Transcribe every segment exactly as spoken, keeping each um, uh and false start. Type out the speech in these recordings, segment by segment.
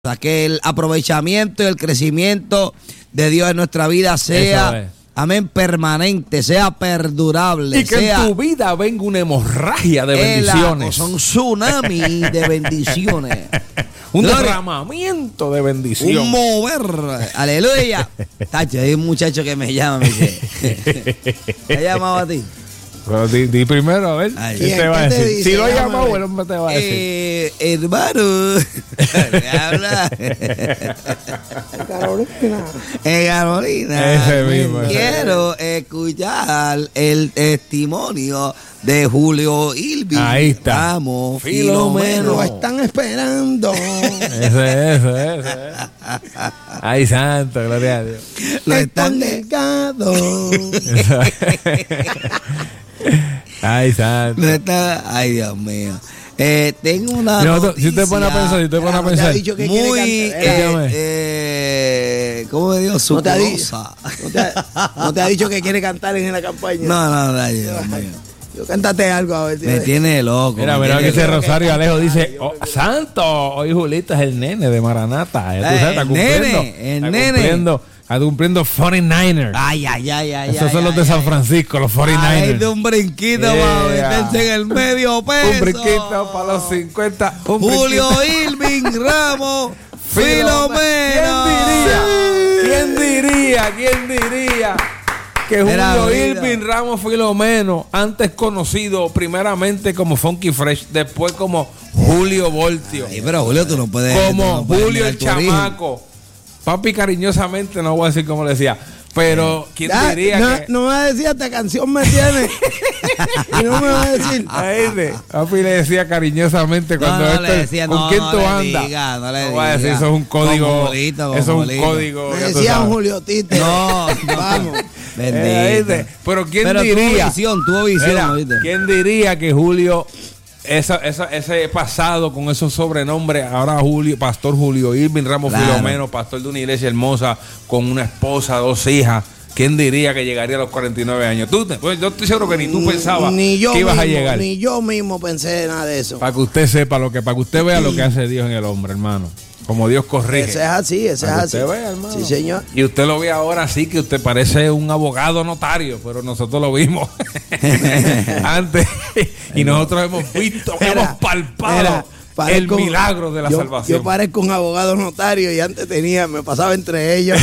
Que el aprovechamiento y el crecimiento de Dios en nuestra vida sea, amén, permanente, sea perdurable. Y que sea en tu vida venga una hemorragia de bendiciones. Un tsunami de bendiciones. Un derramamiento de bendiciones. Un mover. Aleluya. Tacho, hay un muchacho que me llama, me dice. ¿Te ha llamado a ti? Pero di, di primero, a ver. Ay, ¿Qué te va a decir? Dice, si lo ha llamado, bueno, ¿qué te va a decir? Eh, hermano. ¿Me habla? Carolina. En Carolina. Ese mismo. Quiero escuchar el testimonio de Julio Ilvin. Ahí está. Vamos, Filomeno. Lo están esperando. Ese, ese, ese. Ay, santo, gloria a Dios. Lo Están están negados. Ay, santo. Lo está- Ay, Dios mío. Eh, tengo una No, noticia si usted pone a pensar, si usted pone a Te ha pensar. dicho que quiere muy, cantar. eh, Dígame. eh, ¿cómo me digo? No te, ha dicho, Sucurosa. no, te ha, no te ha dicho que quiere cantar en la campaña. No, no, no, Dios mío. Yo cántate algo a ver. Me tiene loco. Mira, me mira que tiene dice loco. Rosario Alejo, dice, oh, santo, hoy Julito es el nene de Maranata. Ya tú Eh, sabes, está el cumpliendo, nene, el está nene. cumpliendo, está cumpliendo cuarenta y nueve ers. Ay, ay, ay, ay. Esos ay, son los ay, de San ay. Francisco, los cuarenta y Ay, nueve de ers. un brinquito, Yeah. vamos, meterse en el medio peso. Un brinquito para los cincuenta. Un Julio brinquito. Ilvin Ramos Filomeno. Filomeno. ¿Quién diría? ¿Quién diría? ¿Quién diría? Que Mira, Julio mira. Ilvin Ramos Filomeno, antes conocido primeramente como Funky Fresh, después como Julio Voltio, Ay, pero Julio, tú no puedes. como tú no puedes Julio negar el tu origen. Chamaco. Papi, cariñosamente, no voy a decir cómo le decía, pero ¿quién Ya, diría no, que...? no me va a decir esta canción me tiene. Y no me va a decir. Ahí de, papi le decía cariñosamente No, cuando no, esto, le decía, ¿con no, quién no tú le andas? diga, no le voy a decir, diga. eso es un código, Con Julito, con eso es un Julito. código. Me ya tú decían sabes. Julio Tite. No, no. Vamos. Bendito. Eh, ahí de, pero ¿quién Pero tuvo diría? visión, tuvo visión, Mira, ¿oíste? ¿quién diría que Julio, esa, esa, ese pasado con esos sobrenombres, ahora Julio, Pastor Julio Ilvin Ramos Claro. Filomeno, pastor de una iglesia hermosa, con una esposa, dos hijas? ¿Quién diría que llegaría a los cuarenta y nueve años? Tú, pues, yo estoy seguro que ni tú pensabas Ni yo que ibas mismo, a llegar. Ni yo mismo pensé nada de eso. Para que usted sepa lo que, para que usted vea lo que hace Dios en el hombre, hermano. Como Dios corrige. Ese es así, ese es Para que así. usted vea, hermano. Sí, señor. Y usted lo ve ahora sí que usted parece un abogado notario, pero nosotros lo vimos antes y nosotros hemos visto, Era, hemos palpado era, el parezco- milagro de la yo, salvación. Yo parezco un abogado notario y antes tenía, me pasaba entre ellos.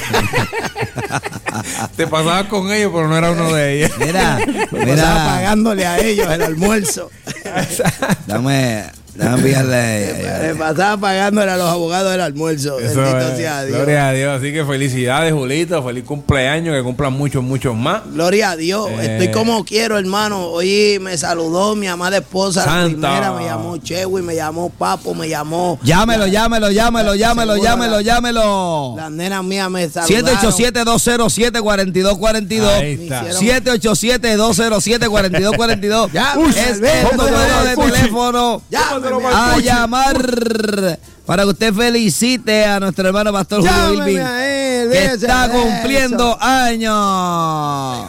Te pasabas con ellos, pero no era uno de ellos. Mira, Me pasaba mira. pagándole a ellos el almuerzo. Dame, dame enviarle. Me pasaba pagándole a los abogados el almuerzo. Eso Bendito es, sea Dios. gloria a Dios. Así que felicidades, Julito. Feliz cumpleaños. Que cumplan muchos, muchos más. Gloria a Dios. Eh. Estoy como quiero, hermano. Hoy me saludó mi amada esposa, la Santa. primera. Me llamó Chewy, me llamó Papo, me llamó. Llámelo, llámelo, llámelo, llámelo, Seguro llámelo, la- llámelo. Las nenas mías me saludaron. siete ocho siete, dos cero siete, cuatro dos cuatro dos. Ahí está. Me hicieron- siete ocho siete, dos cero siete, cuatro dos cuatro dos. Ya, es Alberto, el número de Puchi. teléfono Llámeme, a llamar para que usted felicite a nuestro hermano Pastor Julio Llámeme Ilvin, a él, que déjese está de cumpliendo eso. años.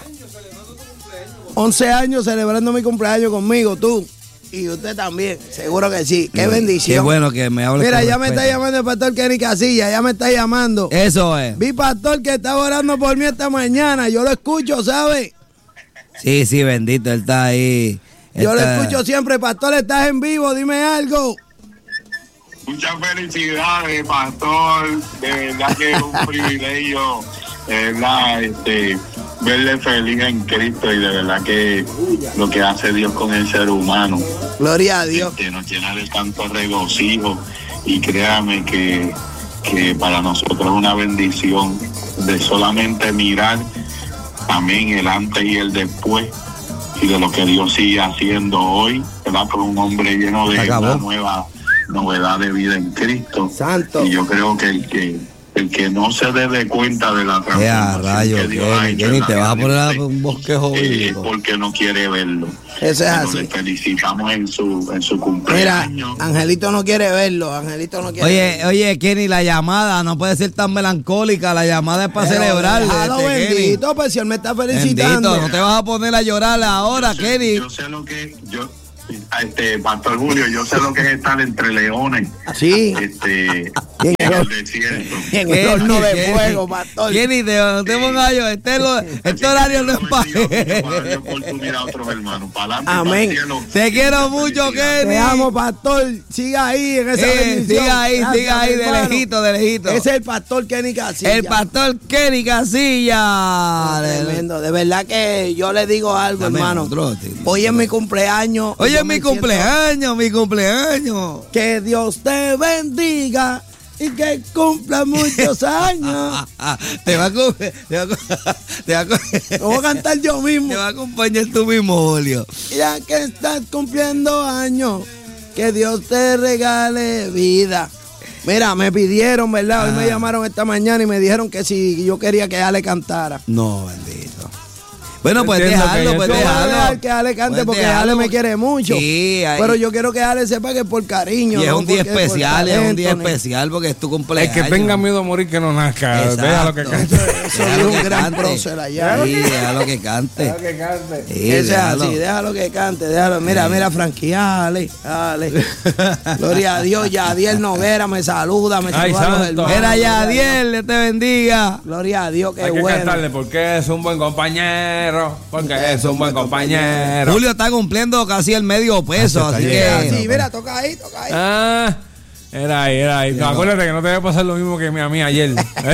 once años celebrando mi cumpleaños conmigo, tú. Y usted también, seguro que sí. Qué bendición. Qué bueno que me hable. Mira, con ya me respeto. está llamando el pastor Kenny Casilla, ya me está llamando. Eso es. Vi pastor que estaba orando por mí esta mañana, yo lo escucho, ¿sabe? Sí, sí, bendito, él está ahí. Yo lo Está- escucho siempre, pastor, estás en vivo, dime algo. Muchas felicidades, pastor. De verdad que es un privilegio, de verdad, este, verle feliz en Cristo y de verdad que lo que hace Dios con el ser humano, Gloria a Dios. este, nos llena de tanto regocijo y créame que, que para nosotros es una bendición de solamente mirar, amén, el antes y el después y de lo que Dios sigue haciendo hoy, ¿verdad? Por un hombre lleno de Acabó. una nueva novedad de vida en Cristo. Santo. Y yo creo que el que el que no se dé de cuenta de la Ya, transformación rayo, que Dios ha Kenny, hecho Kenny, en la te vas a vida poner de a usted, un bosquejo eh, bíblico. porque no quiere verlo. Eso es Pero así. le felicitamos en su en su Mira, cumpleaños. Angelito no quiere verlo, Angelito no quiere Oye, verlo. oye, Kenny, la llamada no puede ser tan melancólica. La llamada es para Pero celebrarle. déjalo, este, Kenny. bendito, pues si él me está felicitando. Bendito, no te vas a poner a llorar ahora, Yo sé- Kenny. Yo sé lo que yo Este, Pastor Julio, yo sé lo que es estar entre leones. Sí. Este, en en el, el desierto. en el horno de fuego, pastor. Kenny, te, te ponga yo. Este, lo, este horario no es para. Darle oportunidad a otros hermanos. Para adelante, Amén. para el cielo. Te quiero mucho, Kenny. Te amo, pastor. Siga ahí en esa Eh, bendición. siga ahí, Gracias, siga ahí, de hermano. lejito, de lejito. Ese es el pastor Kenny Casilla. El pastor Kenny Casilla. Tremendo. De verdad que yo le digo algo, Dame hermano. otro, Hoy es mi cumpleaños. Oye, Yo es mi me siento- cumpleaños, mi cumpleaños. Que Dios te bendiga y que cumpla muchos años. te va a co- te va a co- te va a co- Lo voy a cantar yo mismo. te va a acompañar tú mismo, Julio. Ya que estás cumpliendo años, que Dios te regale vida. Mira, me pidieron, ¿verdad? Hoy Ah. me llamaron esta mañana y me dijeron que si yo quería que Ale cantara. No, bendito. Bueno, pues Entiendo déjalo, que pues Yo voy a déjalo. dejar que Ale cante Pues porque déjalo. Ale me quiere mucho. Sí, ahí. Pero yo quiero que Ale sepa que es por cariño. Y es no un día porque por especial, es un día talento, ni- especial porque es tu El cumpleaños. que tenga miedo a morir que no nazca. Exacto. Déjalo que cante. Eso es Déjalo un que gran cante. prócer allá. Sí, déjalo que cante. Déjalo que cante. Sí, Ese es déjalo. así, déjalo que cante, déjalo. Mira, mira, Frankie, dale, dale. Gloria a Dios, Yadiel Noguera me saluda, me Ay, saluda a los santo. hermanos. Mira, Yadiel, Dios te bendiga. Gloria a Dios, qué Hay que bueno. cantarle porque es un buen compañero. Porque es un buen compañero. Julio está cumpliendo casi el medio peso, Ah, así está que. bien. Sí, mira, toca ahí, toca ahí. Ah, era ahí, era ahí. No, acuérdate que no te va a pasar lo mismo que a mí ayer.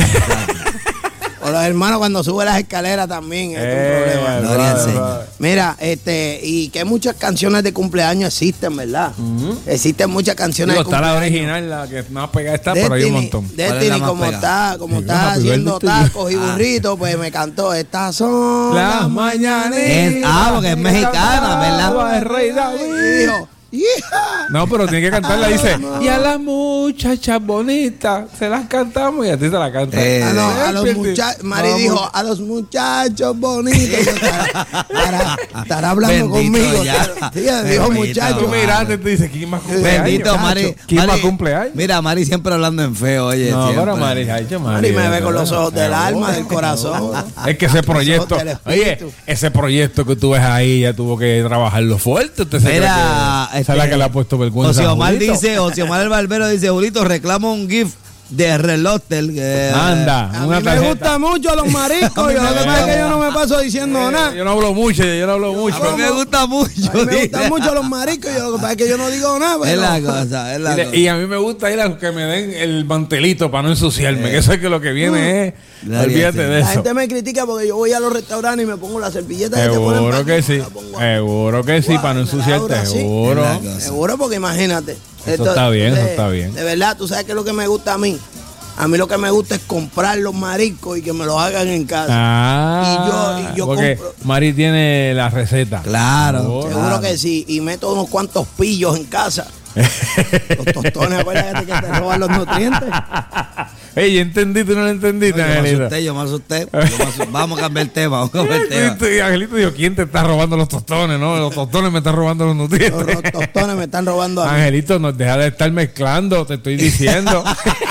O los hermanos cuando sube las escaleras también, es Eh, un problema. Gloria al brother, Señor. brother. Mira, este, y que muchas canciones de cumpleaños existen, ¿verdad? Existen muchas canciones Digo, de está la cumpleaños. original, la que más pegada está, pero hay un montón. ¿Cuál es la Destiny, más como pegada? está, como Sí, está happy haciendo birthday. tacos y burritos, pues me cantó. Estas son Las las mañanitas. Es- ah, porque es mexicana, ¿verdad? El rey Y David. dijo, hija. No, pero tiene que cantarla. Dice, y a las muchachas bonitas se las cantamos y a ti te la canta. Eh, Ah, no, a los Pierde. muchachos, Mari Vamos. dijo, a los muchachos bonitos. Yo, estará, estará- estará hablando Bendito conmigo. ya. Sí, dijo Bendito. muchachos. Tú miraste y te dice, ¿quién más cumpleaños? Bendito, Mari. Muchacho, ¿Quién Mari- más cumpleaños? Mira, Mari siempre hablando en feo, oye. No, siempre. pero Mari, ay, che, Mari. Mari me ve con los ojos del alma, del corazón. Es que ese proyecto, del oye, espíritu. ese proyecto que tú ves ahí ya tuvo que trabajarlo fuerte. Usted se cree Mira, que esa es la este, que le ha puesto vergüenza. José a Omar Julito. dice, José Omar el Barbero dice, Julito, reclama un GIF de Relotel. Que, Anda, A una mí me tarjeta. gustan mucho los mariscos. Yo lo que pasa es que yo no me paso diciendo Eh, nada. Yo no hablo mucho, yo no hablo mucho. A mí me gusta mucho. A mí me dice. gustan mucho los mariscos. Yo lo que pasa es que yo no digo nada. Es pero- la cosa, es la Mire, cosa. y a mí me gusta ir a los que me den el mantelito para no ensuciarme, que eso es que lo que viene es, Gloria olvídate a ti. de La eso. gente me critica porque yo voy a los restaurantes y me pongo la servilleta que te ponen Seguro para que aquí, sí, me la pongo aquí. seguro que sí, Guau, para no me la ensuciarte, abro así. seguro. Es la cosa. Seguro porque imagínate. Eso está bien, eso está bien. De verdad, tú sabes que es lo que me gusta a mí. A mí lo que me gusta es comprar los mariscos y que me los hagan en casa. Ah, Y yo- y yo porque compro- Mari tiene la receta. Claro. Seguro. Seguro claro. que sí. Y meto unos cuantos pillos en casa. Los tostones, acuérdate que te roban los nutrientes. Ey, ¿entendí? ¿Tú no lo entendiste, Yo me Angelito? asusté, yo me asusté. Yo me asusté. Vamos a cambiar el tema, vamos a cambiar el tema. Y Angelito dijo, ¿quién te está robando los tostones? No, los tostones me están robando los Los nutrientes. ro- tostones me están robando a mí. Angelito, no deja de estar mezclando, te estoy diciendo.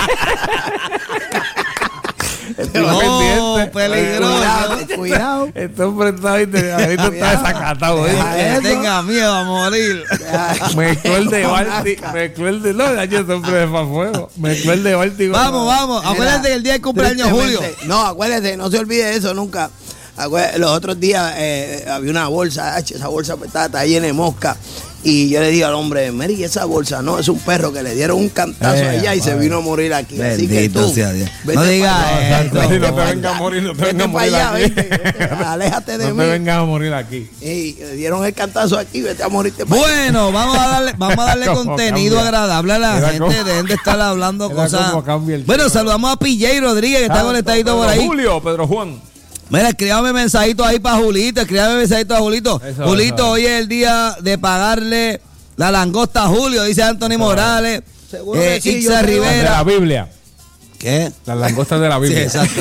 Estoy No, pendiente. peligroso. Cuidado, cuidado. Este hombre está, ¿viste? Angelito está desacatado. ¿eh? Deja Que eso. tenga miedo a morir. Mezcló el de Balti, mezcló el de... No, ya este hombre de pa' fuego. Mezcló el de Balti. Vamos, vamos. Acuérdate que el día de cumpleaños Julio. Tristemente. No, acuérdate, no se olvide de eso nunca. Acuérdate, los otros días eh, había una bolsa, ach, esa bolsa pues, estaba, estaba llena de mosca. Y yo le digo al hombre, Mary, esa bolsa no, es un perro que le dieron un cantazo Eh, allá y se padre. vino a morir aquí. Así que Bendito tú, sea Dios. vete No digas pa' allá. eso. No, si no te pa' vengas a allá. morir, no te Vete vengas a pa' morir allá, aquí. vete, vete, aléjate de No mí. te vengas a morir aquí. Y le dieron el cantazo aquí, vete a morirte pa' allá. Bueno, vamos a darle, vamos a darle ¿Cómo contenido cambia? agradable a la Mira gente. cómo- Dejen de estar hablando Mira cosas. cómo cambia el Bueno, tema. saludamos a P J Rodríguez, que está Ah, conectadito Pedro por ahí. Julio, Pedro Juan. Mira, escríbame mensajito ahí para Julito, escríbame mensajito a Julito. Eso, Julito, eso. hoy es el día de pagarle la langosta a Julio, dice Anthony Morales. Seguro Eh, que sí, Ixa yo creo. De la Rivera. Biblia. ¿Qué? Las langostas de la Sí, Biblia. exacto.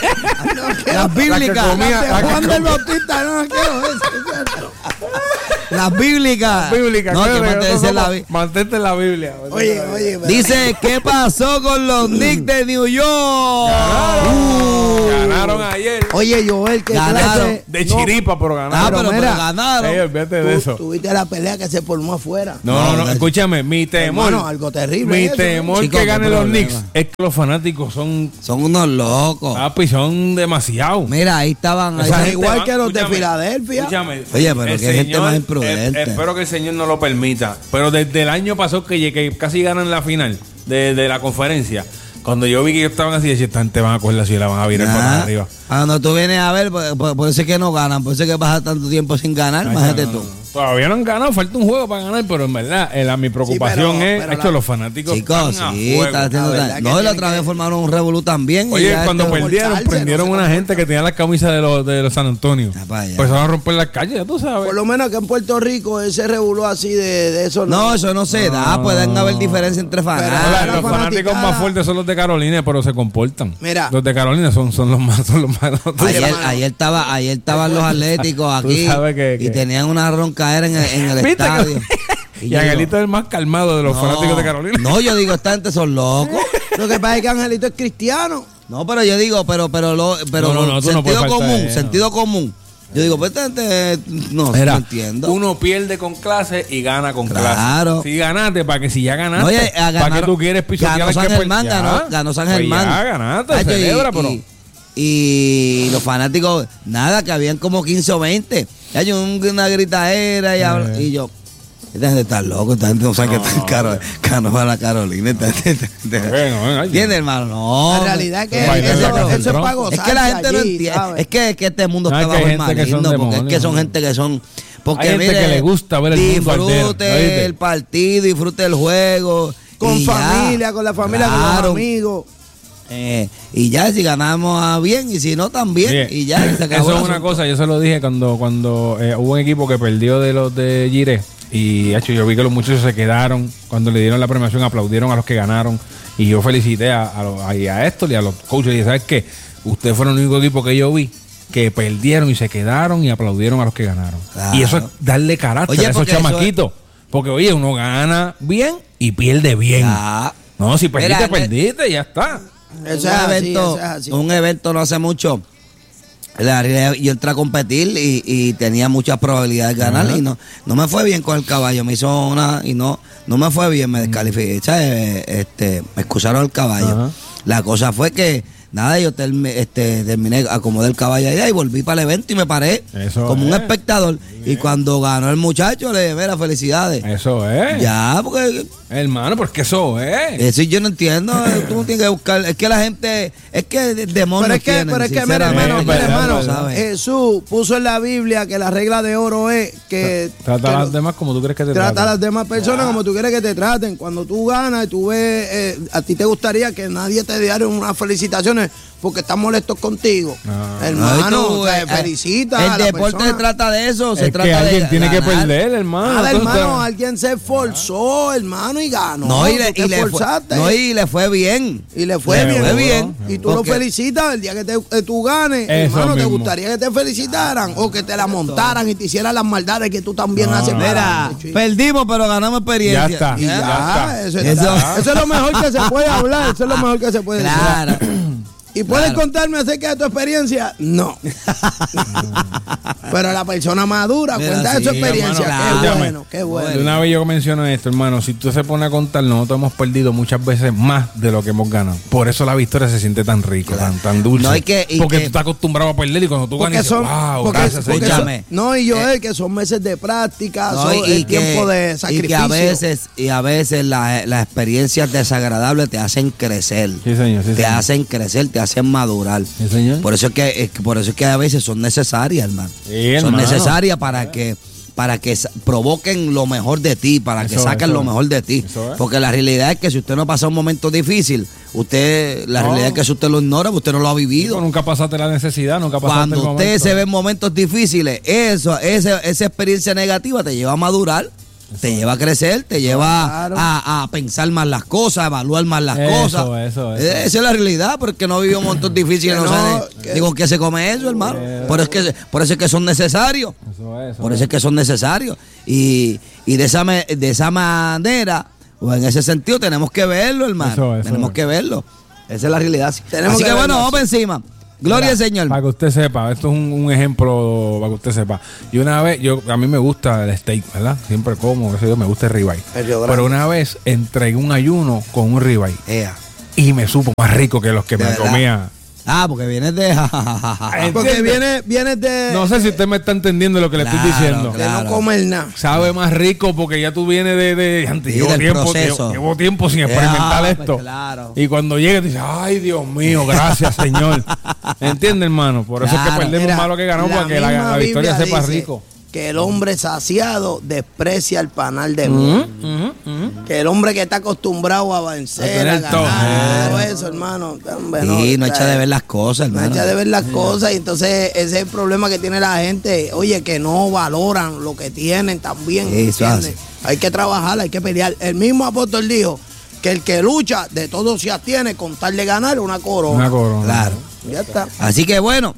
No quiero- Las bíblicas. La que comía- de la que Juan del comía- Bautista, no quiero eso. Las bíblicas. Las bíblicas. No, que mantenerse en la Biblia. Mantente en la Biblia. Oye, oye. Dice, ¿qué pasó con los Knicks de New York? Ganaron, Uh. ganaron ayer. Oye, Joel, que Ganaron. De no, chiripa, pero Ah, ganaron. pero, mira, pero ganaron. Ey, olvídate de tú, eso. tuviste la pelea que se formó afuera. No, no, no, No, escúchame, mi temor. Hermano, algo terrible Mi eso, temor Chico, que qué ganen los problema. Knicks es que los fanáticos son, Son unos locos. papi, son demasiado. Mira, ahí estaban. ahí Esa estaban- gente igual va- que los de escúchame, Filadelfia. Escúchame. Oye, pero el qué gente más imprudente. eh, espero que el Señor no lo permita. Pero desde el año pasado que, que casi ganan la final de, de la conferencia, cuando yo vi que ellos estaban así, decía, esta gente van a coger la ciudad, la van a virar Nah. para arriba. Cuando tú vienes a ver, por, por- por eso es que no ganan, por eso es que pasa tanto tiempo sin ganar, Ay, imagínate no, no, tú. no. Todavía no han ganado, falta un juego para ganar, pero en verdad, eh, la, mi preocupación pero- es, pero hecho, la- los fanáticos Chicos, están a sí, fuego. está haciendo La tan- verdad que No, y la tienen otra que- vez formaron un revolú también. y Oye, ya cuando esto- perdieron, forzarse, prendieron no se una puede gente que tenía las camisas de los, de los San Antonio. Ah, para allá. Pues van a romper las calles, ya tú sabes. Por lo menos que en Puerto Rico ese revolú así de, de eso. No, eso no se da, No. pueden haber diferencias entre Ahora, fanáticos. la los fanáticos fanaticada- más fuertes son los de Carolina, pero se comportan. Mira. Los de Carolina son, son los más, son los más. tú Ayer, sabes. ayer estaba, ayer estaban los atléticos Tú aquí sabes que- y que- tenían una roncaera en el, en el ¿Viste estadio. que- Y yo Angelito digo, es el más calmado de los no, fanáticos de Carolina. No, yo digo, esta gente son locos. Lo que pasa es que Angelito es cristiano. No, pero yo digo, pero, pero, lo, pero No, no, no, tú no puedes sentido faltar común, eso. sentido común. Yo digo, pues esta gente, no, Mira, no entiendo. uno pierde con clase y gana con Claro. clase. Si ganaste, para que si ya ganaste, No, oye, a ¿para ganar- qué tú quieres pisotear ganó al San que per- Germán, Ya. ganó, ganó San Pues Germán. ya ganaste, Tacho, y- celebra, pero... y, y los fanáticos, nada, que habían como quince o veinte. Ya yo una gritadera y, habla- Eh. y yo, esta gente está loco, esta gente no sabe que está caro, caro para la Carolina. Esta gente- esta gente- Bueno, bueno, ay, ¿Entiendes, hermano? No. La realidad es que Un baile eso, de la eso Casa es del para Es gozarse que la gente no allí, entiende. ¿sabes? Es que, es que este mundo No, está es que bajo hay el gente que son maligno, porque es demonios, que son ¿no? gente que son. Porque, Hay gente mire, que le gusta ver el mundo arder, disfrute ¿oíste? el partido, disfrute el juego. Con y ya. familia, con la familia, con Claro. los amigos. Eh, y ya, si ganamos ah, bien, y si no, también. Bien. Y ya, y se acabó Eso el es una asunto. cosa, yo se lo dije cuando, cuando eh, hubo un equipo que perdió de los de Gire. Y hecho, yo vi que los muchachos se quedaron. Cuando le dieron la premiación, aplaudieron a los que ganaron. Y yo felicité a, a, los- a, a esto y a los coaches. Y dije, ¿sabes qué? Ustedes fueron el único equipo que yo vi que perdieron y se quedaron y aplaudieron a los que ganaron. Claro. Y eso es darle carácter Oye, a esos porque eso es- chamaquitos. Porque, oye, uno gana bien y pierde bien. Ya. No, si perdiste, Mira, perdiste, ya está. Eso un es así, evento, eso es así. un evento no hace mucho. La realidad, yo entré a competir y, y tenía muchas probabilidades de ganar. Ajá. Y no, no me fue bien con el caballo. Me hizo una y no, no me fue bien, me descalifiqué. ¿Sabes? Este, me excusaron el caballo. Ajá. La cosa fue que, nada, yo termi- este, terminé, acomodé el caballo allá y volví para el evento y me paré Eso como un es. espectador. Y cuando ganó el muchacho, le dije, mira, felicidades. Eso es. Ya, porque Hermano, porque eso es. eso yo no entiendo. Tú no tienes que buscar. Es que la gente, es que de- demonios Pero es que, tienen, pero es que, mira, sinceramente. hermano, Es mira, verdad, hermano, es verdad. Jesús puso en la Biblia que la regla de oro es que Trata que a las lo- demás como tú crees que te trata a tratan. las demás personas como tú quieres que te traten. Cuando tú ganas y tú ves, eh, a ti te gustaría que nadie te diera unas felicitaciones porque están molestos contigo. Ah. Hermano, No, y tú, o sea, eh, felicita El a la deporte persona. se trata de eso. Se Es trata que alguien de tiene que ganar. perder, hermano. Nada, Entonces, hermano, alguien se esforzó, hermano, y ganó. No, y le, Tú te y le fue, esforzaste. no, y le fue bien. Y le fue Le bien. fue bien. Y tú Porque- lo felicitas el día que te, eh, tú ganes. Eso hermano, ¿te mismo. gustaría que te felicitaran? O que te la montaran y te hicieran las maldades que tú también No, haces. no, para Mira, adelante, chico. perdimos, pero ganamos experiencia. Ya está. Y ya, Ya está. Eso, Eso- está. Eso es lo mejor que se puede hablar. Eso es lo mejor que se puede decir. Claro. ¿Y puedes Claro. contarme acerca de tu experiencia? No. Pero la persona madura Mira, cuenta de su sí, experiencia. hermano, Qué claro. bueno, qué bueno. De una vez yo menciono esto, hermano. Si tú se pones a contar, nosotros hemos perdido muchas veces más de lo que hemos ganado. Por eso la victoria se siente tan rico, tan, tan dulce. No, hay que- y porque que- tú estás acostumbrado a perder y cuando tú Porque ganas, son, dices, wow, porque- gracias, porque Señor". son- Escúchame. no, y Joel, que son meses de práctica, No, son y, el que, tiempo de y sacrificio. que a veces, y a veces la- las experiencias desagradables te hacen crecer. Sí, señor, sí, te señor. hacen crecer, te hacen madurar. Sí, señor. Por eso es que, es que- por eso es que a veces son necesarias, hermano. Sí, son hermano. necesarias para que para que sa- provoquen lo mejor de ti, para que Eso, saquen eso lo es. mejor de ti. Eso es. Porque la realidad es que si usted no pasa un momento difícil, usted la No. realidad es que si usted lo ignora, usted no lo ha vivido. Nunca pasaste la necesidad, nunca pasaste Cuando el usted momento. se ve en momentos difíciles, eso, esa, esa experiencia negativa te lleva a madurar. te lleva a crecer, te lleva claro. a, a pensar más las cosas, a evaluar más las eso, cosas. Eso, eso. Esa es la realidad, porque no vivimos momentos difíciles, no, no sé ni, ni con qué se come eso, hermano. Por eso, es que, por eso es que son necesarios. Eso, eso, por eso es que son necesarios. Y, y de, esa, de esa manera, o en ese sentido, tenemos que verlo, hermano. Eso, eso, tenemos eso. que verlo. Esa es la realidad. Tenemos Así que, que bueno, vamos encima. Gloria al Señor. Para que usted sepa, esto es un, un ejemplo para que usted sepa. Y una vez, yo a mí me gusta el steak, ¿verdad? Siempre como, qué sé yo, me gusta el ribeye. Pero una vez entregué un ayuno con un ribeye. Yeah. Y me supo más rico que los que me verdad? comía. Ah, porque vienes de... porque vienes viene de... No sé si usted me está entendiendo lo que claro, le estoy diciendo. Claro. De no comer nada. Sabe más rico porque ya tú vienes de... de antes, sí, llevo, tiempo, llevo, llevo tiempo sin experimentar yeah, esto. Pues claro. Y cuando llegas dices, ay, Dios mío, gracias, Señor. ¿Entiende, hermano? Por eso claro. es que perdemos Mira, más lo que ganamos para que la, la victoria sepa rico. Que el hombre saciado desprecia el panal de miel. Uh -huh, uh -huh. Que el hombre que está acostumbrado a vencer, a, a ganar, todo eso, hermano. Bueno, sí, no echa de ver las cosas, hermano. No echa de ver las sí. cosas. Y entonces ese es el problema que tiene la gente. Oye, que no valoran lo que tienen también. Sí, hay que trabajar, hay que pelear. El mismo apóstol dijo que el que lucha de todo se abstiene con tal de ganar una corona. Una corona. Claro. Ya está. Así que bueno.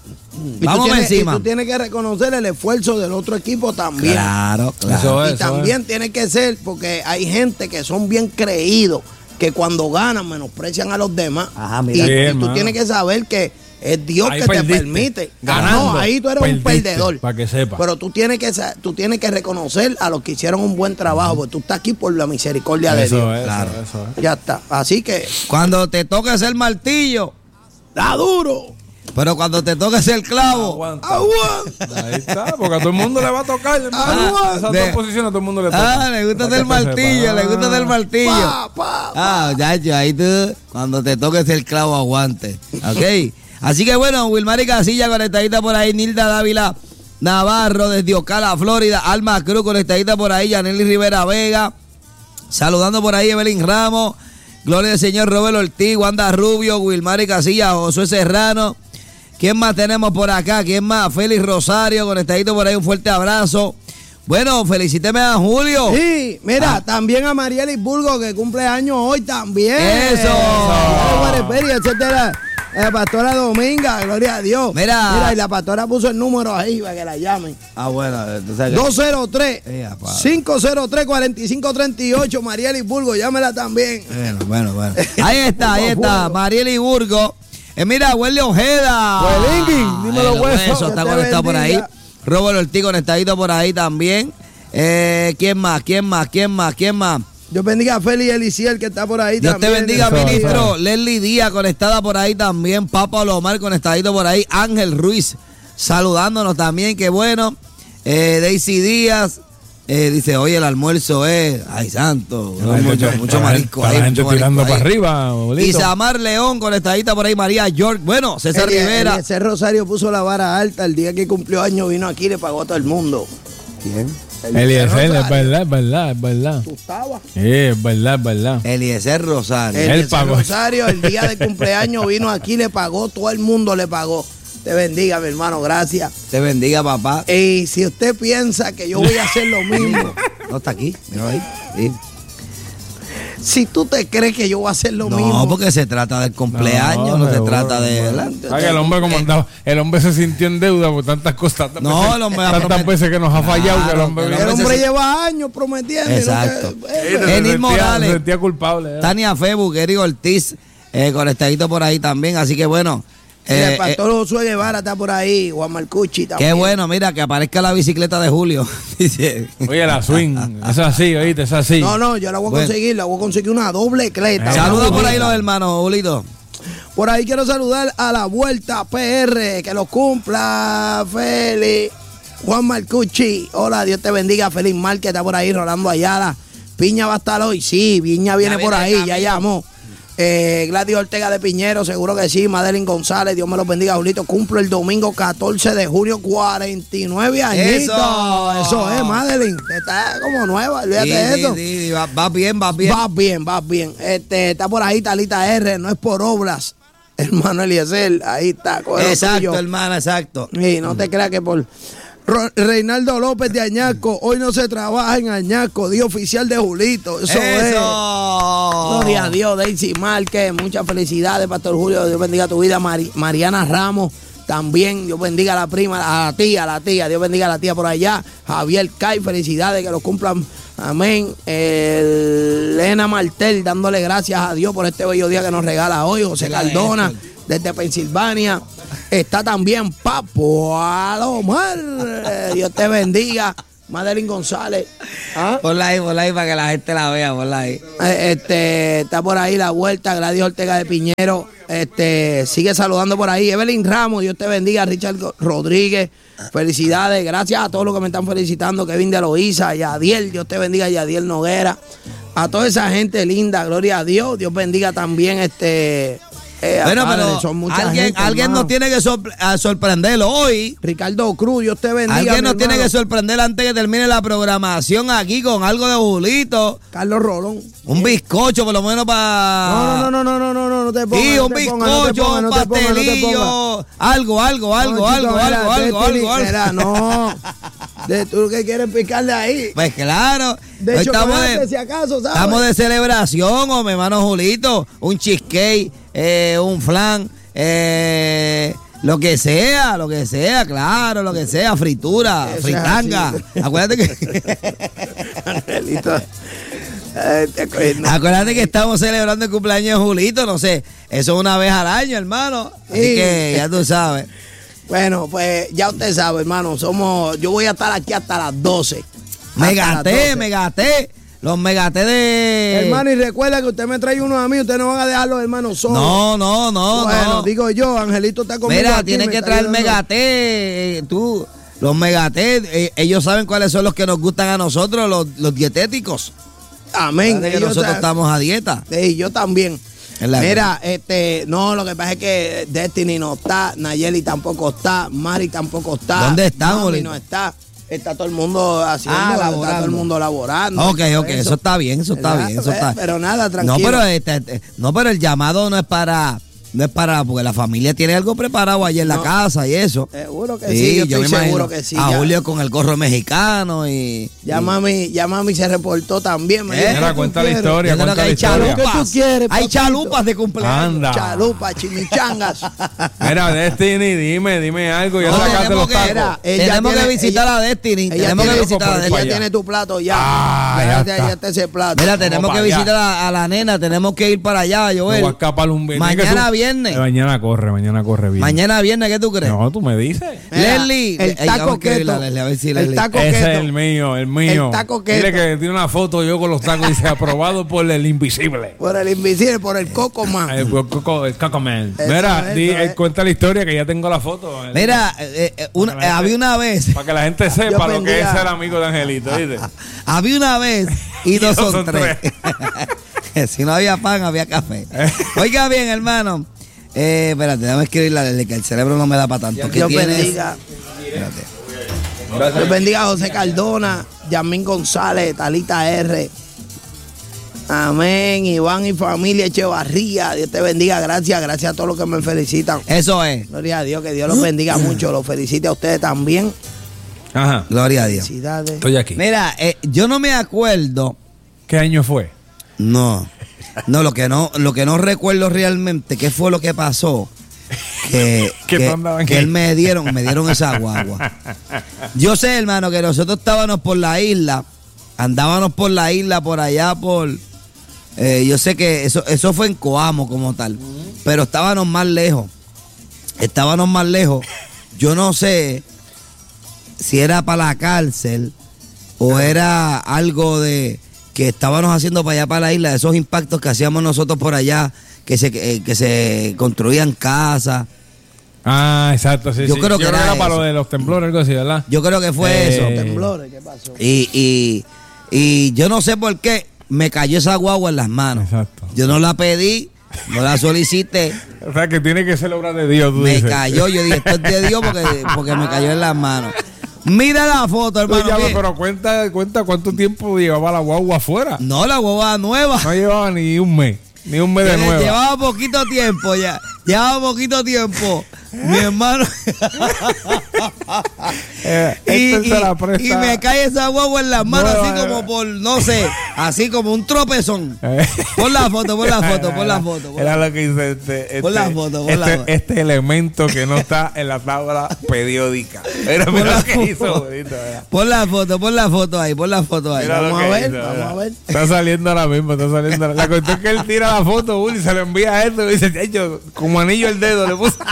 Y Vamos tú tienes, encima. Y tú tienes que reconocer el esfuerzo del otro equipo también. Claro, claro. Eso es, y eso también es. tiene que ser, porque hay gente que son bien creídos, que cuando ganan menosprecian a los demás. Ajá, mira. Y, Sí, y tú hermano. tienes que saber que es Dios Ahí que perdiste. te permite. Ganando, no, ahí tú eres perdiste, un perdedor. Para que sepa. Pero tú tienes que tú tienes que reconocer a los que hicieron un buen trabajo, porque tú estás aquí por la misericordia eso de Dios. Es, claro. Eso es. Ya está. Así que cuando te toque hacer martillo, da duro. Pero cuando te toque ser clavo, aguanta. Aguanta. Ahí está, porque a todo el mundo le va a tocar, hermano. Ah, Esas de, dos posiciones a todo el mundo le toca. Ah, le gusta del martillo, le gusta del martillo. Pa, pa, pa. Ah, muchacho, ahí tú, cuando te toque ser clavo, aguante. Ok. Así que bueno, Wilmary Casilla conectadita por ahí, Nilda Dávila Navarro desde Ocala, Florida, Alma Cruz conectadita por ahí, Yaneli Rivera Vega, saludando por ahí Evelyn Ramos, Gloria del Señor, Robert Ortiz, Wanda Rubio, Wilmary Casilla, Josué Serrano. ¿Quién más tenemos por acá? ¿Quién más? Félix Rosario, conectadito por ahí, un fuerte abrazo. Bueno, felicíteme a Julio. Sí, mira, ah. también a Marielis Burgo, que cumple años hoy también. Eso. Etcétera. La pastora Dominga, gloria a Dios. Mira. Mira, y la pastora puso el número ahí para que la llamen. Ah, bueno. dos cero tres, cinco cero tres, cuatro cinco tres ocho, Marielis Burgo, llámela también. Bueno, bueno, bueno. Ahí está, ahí está, Marielis Burgo. Eh, mira, Welly Ojeda. Huelingui, dímelo, hueso. Eso está conectado por ahí. Robert Ortiz conectadito por ahí también. Eh, ¿Quién más? ¿Quién más? ¿Quién más? ¿Quién más? Dios bendiga a Félix Eliciel, que está por ahí Dios también. Dios te bendiga, eso, ministro. eso. Leslie Díaz conectada por ahí también. Papa Lomar conectadito por ahí. Ángel Ruiz saludándonos también. Qué bueno. Eh, Daisy Díaz. Eh, dice, oye, el almuerzo es, ay santo, no, mucho, mucho marisco ahí. La gente mucho tirando marisco para ahí. arriba, bolito. Isamar León, conectadita por ahí, María York, bueno, César Eli, Rivera. Eliezer Rosario puso la vara alta el día que cumplió años, vino aquí y le pagó a todo el mundo. ¿Quién? Eliezer, es verdad, es verdad, es verdad. ¿Tú estabas? Sí, es verdad, es verdad. Eliezer Rosario. Eliezer Rosario, el día de cumpleaños vino aquí y le pagó, todo el mundo le pagó. Te bendiga, mi hermano, gracias. Te bendiga, papá. Y si usted piensa que yo voy a hacer lo mismo. No está aquí, mira ahí. Sí. Si tú te crees que yo voy a hacer lo no, mismo. No, porque se trata del cumpleaños, no, no se trata de... No, el hombre como andaba, el hombre se sintió en deuda por tantas cosas. Tantas no, veces, el hombre tantas promet... veces que nos ha fallado. Claro, que el hombre, el hombre, el hombre se... lleva años prometiendo. Exacto. No que, Enid Morales. Se sentía culpable. ¿eh? Tania Febu, Eric Ortiz, eh, conectadito por ahí también. Así que bueno... Eh, el pastor eh, Josué Guevara está por ahí, Juan Marcucci también. Qué bueno, mira, que aparezca la bicicleta de Julio. Dice. Oye, la swing, es así, oíste, es así. No, no, yo la voy a bueno. conseguir, la voy a conseguir una doble cleta. Saluda por ahí los hermanos, Julito. Por ahí quiero saludar a la Vuelta P R, que lo cumpla, Félix. Juan Marcucci, hola, Dios te bendiga, Félix Márquez está por ahí, Rolando Ayala. Piña va a estar hoy, sí, Piña viene, viene por ahí, ya llamó. Eh, Gladys Ortega de Piñero, seguro que sí. Madeline González, Dios me los bendiga, Julito. Cumplo el domingo catorce de junio, cuarenta y nueve añitos. Eso, eso es, Madeline. Está como nueva, olvídate sí, de eso. Sí, sí, va, va bien, va bien. Va bien, va bien. Este, está por ahí Talita R, no es por obras. Hermano Eliezer, ahí está. Exacto, hermano, exacto. Y no te creas que por... Ro- Reinaldo López de Añasco, hoy no se trabaja en Añasco, día oficial de Julito. Eso, es. Gloria a Dios, Daisy Márquez, muchas felicidades, Pastor Julio, Dios bendiga tu vida. Mari- Mariana Ramos, también, Dios bendiga a la prima, a la tía, a la tía, Dios bendiga a la tía por allá. Javier Cay, felicidades, que lo cumplan, amén. Eh, Elena Martel, dándole gracias a Dios por este bello día que nos regala hoy. José Cardona, desde Pensilvania. Está también Papo Alomar, eh, Dios te bendiga. Madeline González. ¿Ah? Ponla ahí, ponla ahí para que la gente la vea, ponla ahí. Eh, Este, está por ahí la vuelta, Gladys Ortega de Piñero. Este, sigue saludando por ahí. Evelyn Ramos, Dios te bendiga. Richard Rodríguez, felicidades. Gracias a todos los que me están felicitando. Kevin de Loíza, Yadiel, Dios te bendiga. Yadiel Noguera. A toda esa gente linda, gloria a Dios. Dios bendiga también este. Eh, Bueno, padre, pero son mucha alguien, gente, alguien hermano. nos tiene que sorpre- a sorprenderlo hoy. Ricardo Cruz, Dios te bendiga. Alguien mi nos tiene hermano. que sorprender antes que termine la programación aquí con algo de Julito. Carlos Rolón. Un bizcocho, por lo menos para. No, no, no, no, no, no, no, no te pongas. Sí, no un te pongas, no te bizcocho, pongas, un no te pongas, no te pongas. pastelillo. Algo, algo, algo, No, algo, chico, mira, algo, algo, Destiny, algo, algo. mira, no. De tú lo que quieres picarle ahí. Pues claro. De hoy estamos chocolate, de, si acaso, ¿sabes? estamos de celebración, o mi hermano Julito. Un cheesecake, eh, un flan, eh, lo que sea, lo que sea, claro, lo que sea, fritura, Eso es fritanga. así. Acuérdate que. Angelito. Eh, te cuento. Acuérdate que estamos celebrando el cumpleaños de Julito, no sé, eso es una vez al año, hermano. Así Sí. que ya tú sabes. Bueno, pues ya usted sabe, hermano, somos, yo voy a estar aquí hasta las doce. Me Hasta las gaté, doce. me gaté. Los me gaté de. Hermano, y recuerda que usted me trae uno a mí, ustedes no van a dejar los hermanos solos. No, no, no, Bueno, no. digo yo, Angelito está conmigo. Mira, aquí, tienes me que está traer ayudando. megaté, eh, tú. Los megaté, eh, ellos saben cuáles son los que nos gustan a nosotros, los, los dietéticos. Amén. Acuérdate que Ellos nosotros ta- estamos a dieta. Sí, yo también. Es la Mira, este, no, lo que pasa es que Destiny no está, Nayeli tampoco está, Mari tampoco está. ¿Dónde están, Mami Bolito? no está. Está todo el mundo haciendo, Ah, está laborando. todo el mundo laborando. Ok, ok, eso está bien, eso está ¿Verdad? bien, eso está. Pero nada, tranquilo. No, pero este, este, no, pero el llamado no es para, no es para, porque la familia tiene algo preparado allá en la No. casa y eso. Seguro que sí, yo, me estoy seguro imagino que sí. A ya, Julio con el gorro mexicano y. ya mami, ya mami se reportó también. Me ¿Eh? dijo, Mira, ¿qué tú cuenta la quieres? historia, Yo creo cuenta que la hay historia. ¿Qué chalupas. tú quieres, Hay papito? chalupas de cumpleaños. Anda. Chalupa, chimichangas. Mira, Destiny, dime, dime algo. Ya No, sacaste tenemos los que, tacos. Era, ella tenemos que tiene- visitar ella- a Destiny. Ella Tenemos que tiene- visitar a por Ella Destiny. tiene tu plato ya. Ah, ya ya, está. ya está ese plato. Mira, Vamos tenemos que para allá. visitar a, a la nena, tenemos que ir para allá, Me Joel. voy a escapar un viernes. Mañana ¿Qué tú- viernes. Eh, Mañana corre, mañana corre bien. Mañana viernes, ¿qué tú crees? No, tú me dices. Mira, Leslie. el Ey, taco vamos a escribirle a keto. Leslie, a ver si El Leslie- taco Ese keto. es el mío, el mío. El taco Dile keto. que tiene una foto yo con los tacos y dice aprobado por el invisible. Por el invisible, por el coco más. El coco, el Coco Man. Eso Mira, es, di- eso eh, es. cuenta la historia que ya tengo la foto. eh. Mira, eh, eh, una- Para que la eh, había gente- una vez, Para que la gente sepa Dios lo que bendiga. es ser amigo de Angelito, ¿viste? había una vez y dos son tres. tres. Si no había pan, había café. Oiga bien, hermano. Eh, espérate, déjame escribirle a Leslie, que el cerebro no me da para tanto. ¿Qué Dios tienes? bendiga. Espérate. Dios bendiga a José Cardona, Yamín González, Talita R. Amén. Iván y familia Echevarría. Dios te bendiga. Gracias, gracias a todos los que me felicitan. Eso es. Gloria a Dios, que Dios los bendiga mucho. Los felicite a ustedes también. Ajá. Gloria a Dios. Felicidades. Estoy aquí. Mira, eh, yo no me acuerdo. ¿Qué año fue? No. No, lo que no, lo que no recuerdo realmente qué fue lo que pasó. Que, ¿Qué que, tú andabas en que qué? él me dieron, me dieron esa guagua. Yo sé, hermano, que nosotros estábamos por la isla, andábamos por la isla, por allá, por. eh, yo sé que eso, eso fue en Coamo como tal, pero estábamos más lejos. Estábamos más lejos. Yo no sé si era para la cárcel o era algo de que estábamos haciendo para allá, para la isla, esos impactos que hacíamos nosotros por allá, que se, que, que se construían casas. Ah, exacto, sí, Yo sí. creo que era para eso. lo de los temblores, algo así, ¿verdad? Yo creo que fue Eh, eso. Temblores, ¿qué pasó? Y, y, y yo no sé por qué me cayó esa guagua en las manos. Exacto. Yo no la pedí, no la solicité, O sea, que tiene que ser obra de Dios, tú me dices. cayó. Yo dije, esto es de Dios porque, porque me cayó en las manos. Mira la foto, Tú hermano. llamas, mire. pero cuenta, cuenta cuánto tiempo llevaba la guagua afuera. No, la guagua nueva. No llevaba ni un mes, ni un mes de Lle- nueva. Llevaba poquito tiempo ya. Llevaba poquito tiempo. mi hermano. Eh, y, este y- se la presta. y me cae esa guagua en las manos, No, así eh. como por, no sé, así como un tropezón. Eh. Pon la foto, pon la foto, pon la foto. pon la Era lo que dice este, este, Pon la foto, pon este, la foto. este elemento que no está en la tabla periódica. Mira, Pon mira la lo que hizo, foto. bonito, mira. Pon la foto, pon la foto ahí, pon la foto ahí. Mira lo Vamos que a ver, hizo, vamos mira. a ver. Está saliendo ahora mismo, está saliendo. ahora- La cuestión es que él tira la foto, Uli, y se lo envía a él y dice, "Chacho, como anillo el dedo le puso."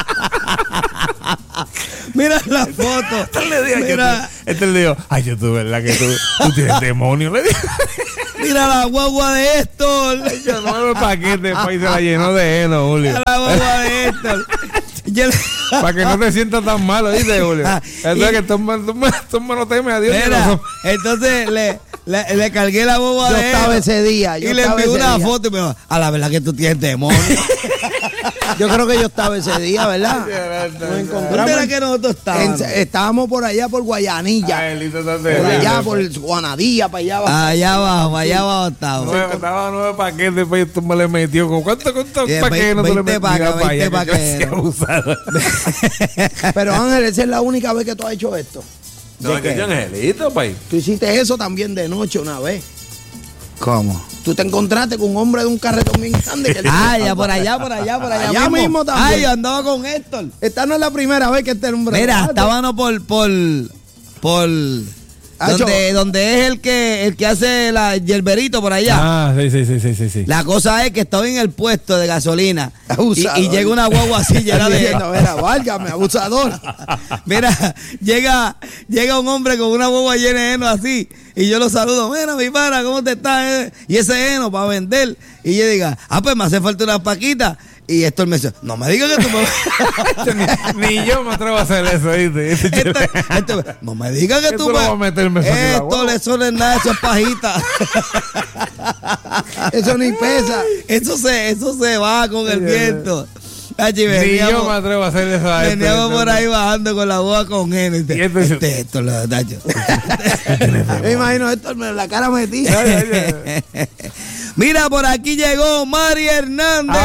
Mira la foto. Este le dijo, Mira, este le dijo, ay, yo tú, ¿verdad que tú, tú tienes demonio? Le dijo. mira la guagua de Héctor. Yo nueve paquetes, pa, y se la llenó de heno, Julio. Mira la guagua de Héctor. Yo le- Para que no te sientas tan malo, dice Julio. Ah, Eso y- es que tú, me- tú, me- tú me no temes a Dios. que Mira, no- entonces le, le, le cargué la boba Yo de estaba él ese día. Yo y le estaba envié ese una día. foto y me dijo, a la verdad que tú tienes demonio. Yo creo que yo estaba ese día, ¿verdad? Nos ¿Dónde encontramos. era que nosotros estábamos? en- estábamos por allá por Guayanilla. Ay, listo, está Por allá, terrible. por Guanadilla, para allá abajo. Allá abajo, allá abajo estaba. Nueve, estaba nueve paquetes, pues tú me le metió. ¿Con cuánto, cuántos Eh, paquetes no tú le veinte metías pacas, para allá? veinte Que yo hacía paquetes. abusado. Pero Ángel, esa es la única vez que tú has hecho esto. No, que yo angelito, pay. Tú hiciste eso también de noche una vez. ¿Cómo? Tú te encontraste con un hombre de un carretón bien grande. Que le- Ah, ya por allá, por allá, por allá, Allá mismo también. Ay, yo andaba con Héctor. Esta no es la primera vez que este hombre. Mira, estábamos por, por, por, Acho. donde, donde es el que, el que hace la yerberito por allá. Ah, sí, sí, sí, sí, sí, sí. La cosa es que estaba en el puesto de gasolina y, Abusador. y llega una guagua así llena de... diciendo, mira, válgame, abusador. Mira, llega, llega un hombre con una boba llena de heno así. Y yo lo saludo, mira mi pana, ¿cómo te estás? eh? Y ese heno para vender. Y yo diga, ah, pues me hace falta unas paquitas. Y Héctor me dice, no me digas que tú me... ni, ni yo me atrevo a hacer eso, ¿viste? Héctor, Héctor, no me digas que ¿Qué tú tú le me... vas a meterme eso aquí en la Héctor, guagua? eso no es nada, eso es pajita. Eso ni pesa. Eso se, eso se va con el viento. Achi, Ni yo veníamos- me atrevo a hacer eso a este. Veníamos por ahí bajando con la boba con heno. Y Y te, esto dice- este, esto lo Tacho. Me imagino esto en la cara metida. Mira, por aquí llegó Mari Hernández.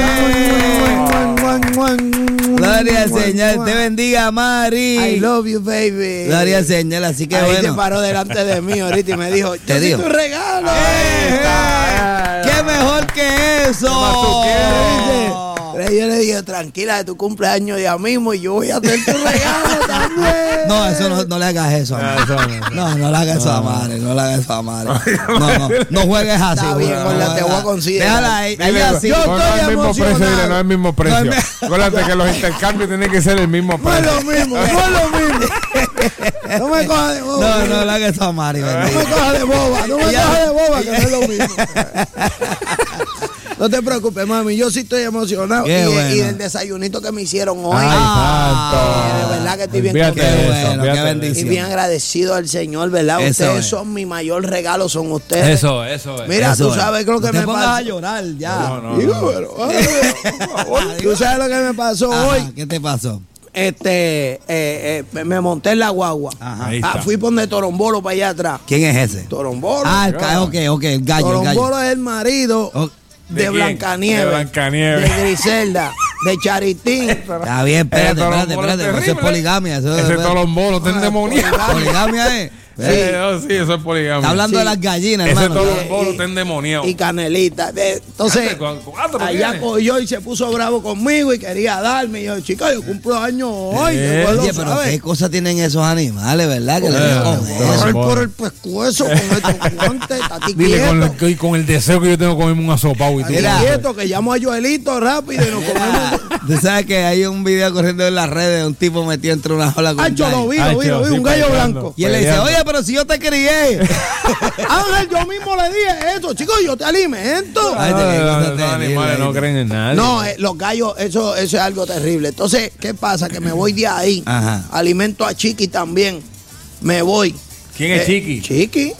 Gloria al Señor. Te bendiga, Mari. I love you, baby. Gloria al Señor. Así que Ahí se bueno. paró delante de mí ahorita y me dijo, yo Te soy digo. tu regalo. ¡Eh, eh! ¡Qué mejor que eso! Dice, pero yo le dije, tranquila, de tu cumpleaños ya mismo y yo voy a hacer tu regalo también. No, eso no, no le hagas eso a Ah, Mari. eso no. No, no le hagas eso a Mari. No le hagas eso a Mari. No, no, no juegues así. Está bien, güey. Gorda, te voy a considerar. Déjala ahí. Dile, Ella sí. yo no, no estoy es el mismo precio, emocionado. dile, no es el mismo precio. No es Acuérdate que los intercambios tienen que ser el mismo No es precio. lo mismo, no es lo mismo. No me cojas de boba. No, no le hagas eso a Mari. No bendito. me cojas de boba, no me Ella- cojas de boba, que no ella- es lo mismo. No te preocupes, mami, yo sí estoy emocionado. Qué Y, bueno. y del desayunito que me hicieron hoy. Ay, Ah, de verdad que estoy bien Olvídate contento. de Qué eso, bueno, olvídate qué de Y bendición. bien agradecido al Señor, ¿verdad? Eso Ustedes es. son mi mayor regalo, son ustedes. Eso, eso es. Mira, Eso tú es. sabes lo que No te me pongas pasó. a llorar ya. No, no, Digo, no. pero, ay, por favor. Tú sabes lo que me pasó Ajá, hoy. ¿qué te pasó? Este, eh, eh, me- me monté en la guagua. Ajá. Ahí Ah, está. fui por donde Torombolo para allá atrás. ¿Quién es ese? Torombolo. Ah, el ca- ok, ok, el gallo, el gallo. Torombolo es el marido Oh, de, ¿De quién? Blancanieves. De Blancanieves. De Griselda. De Charitín. Está bien, espérate, Eh, espérate, Torombolo espérate. Eso es terrible. poligamia. Eso es, Ese tolombolo está endemoniado. poligamia es. Eh, no, sí, eso es poligamia. Está hablando Sí. de las gallinas, Ese hermano. tolombolo está endemoniado. Y Canelita. De- entonces, Con cuatro allá tiene. cogió y se puso bravo conmigo y quería darme. Y yo, chica, yo cumplo años hoy. Eh, después lo Oye, pero sabes. qué cosas tienen esos animales, ¿verdad? Que le Eh, den con no, eso. Agarrar no. por el pescuezo con estos guantes, estate Dile con quieto. el, con el deseo que yo tengo comerme un asopado y tú. Estate Mira. quieto, que llamo a Joelito rápido y nos comemos. Tú sabes que hay un video corriendo en las redes de un tipo metido entre una jaula con un Ancho, lo gallo. vi, lo vi, lo vi, Ay, un gallo peleando. blanco. Y él le dice, Peleando. oye, pero si yo te crié. Ángel, yo mismo le dije eso, chicos, yo te alimento. Ay, No, te- no, qué no, cosa esos terrible, animales no ¿viste? creen en nadie. No, eh, los gallos, eso, eso es algo terrible. Entonces, ¿qué pasa? Que me voy de ahí. Ajá. Alimento a Chiqui también. Me voy. ¿Quién es Eh, Chiqui? Chiqui.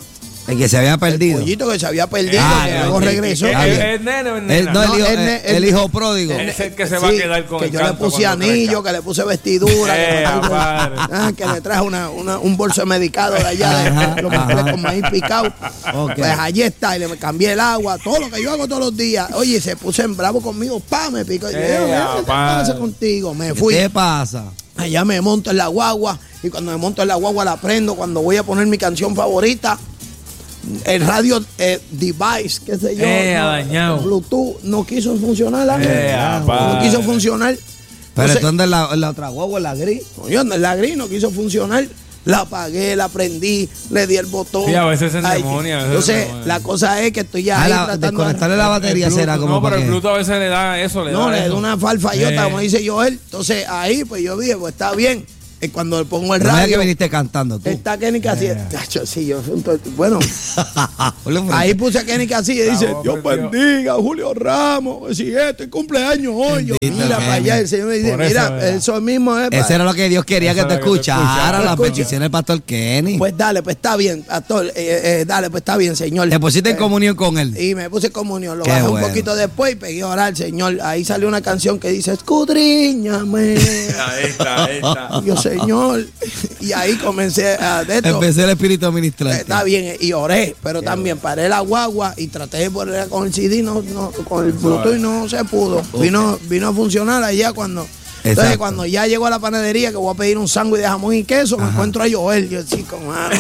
El que se había perdido. El pollito que se había perdido, Ah, que el- luego el- regresó. ¿Es Ah, bien. es nene o es El, nena? no, el, No, hijo, el el- ne- el hijo pródigo. Es el que se va a quedar con que el yo le canto puse cuando anillo, crezca. que le puse vestidura, que, Eh, me trajo- padre. ah, que le traje una, una- un bolso de medicado de allá, de- Ajá, lo mezclé ajá. con maíz picado. Ok. Pues allí está, y le cambié el agua, todo lo que yo hago todos los días. Oye, se puso en bravo conmigo, pa, me picó. Y yo, Eh, mira, ¿qué te padre. pasa contigo? Me ¿Qué fui. te pasa? Allá me monto en la guagua, y cuando me monto en la guagua la prendo, cuando voy a poner mi canción favorita. El radio eh, device, qué sé yo, Eh, no, dañado. el Bluetooth no quiso funcionar, Ángel. Eh, no padre. quiso funcionar. Pero Entonces, entonces en la, en la otra guagua, en la gris. coño, en la gris no quiso funcionar. La apagué, la prendí, le di el botón. Sí, a veces se Ay, endemonia, a veces Entonces, se endemonia. la cosa es que estoy ya Ah, ahí la- tratando desconectarle de- la batería El será Bluetooth, como no, pero para el que- Bluetooth a veces le da eso, le No, da le eso. da una farfallota, Eh. como dice Joel. Entonces, ahí, pues yo dije, pues está bien. Y cuando le pongo el No es que radio, viniste cantando tú. está Kenny Casillas. Tacho, sí, yo fui un to- bueno, Ponle un ahí puse a Kenny Casillas y dice, Bravo, Dios pero Dios. bendiga a Julio Ramos, si este es cumpleaños hoy. Yo, Bendito mira Kenny. para allá, el Señor me dice, Por eso, mira, ¿verdad? eso mismo es. Eso para- era lo que Dios quería Eso que te era que te escuchara, escuchara. las Escucha. bendiciones del pastor Kenny. Pues dale, pues está bien, pastor, eh, eh, dale, pues está bien, Señor. Te pusiste en Eh, comunión con él. Y me puse comunión, lo Qué bajé bueno. un poquito después y pegué a orar, Señor. Ahí salió una canción que dice, escudriñame. Ahí está, ahí está. Y yo, Señor. Y ahí comencé a de esto. Empecé el espíritu a Eh, ministrarte. Está bien, y oré, pero también paré la guagua y traté de ponerla con el C D, no, no, con el Bluetooth y no se pudo. Vino, vino a funcionar allá cuando. Entonces, Exacto. cuando ya llegó a la panadería que voy a pedir un sándwich de jamón y queso, me encuentro a Joel. Yo, chico, mano.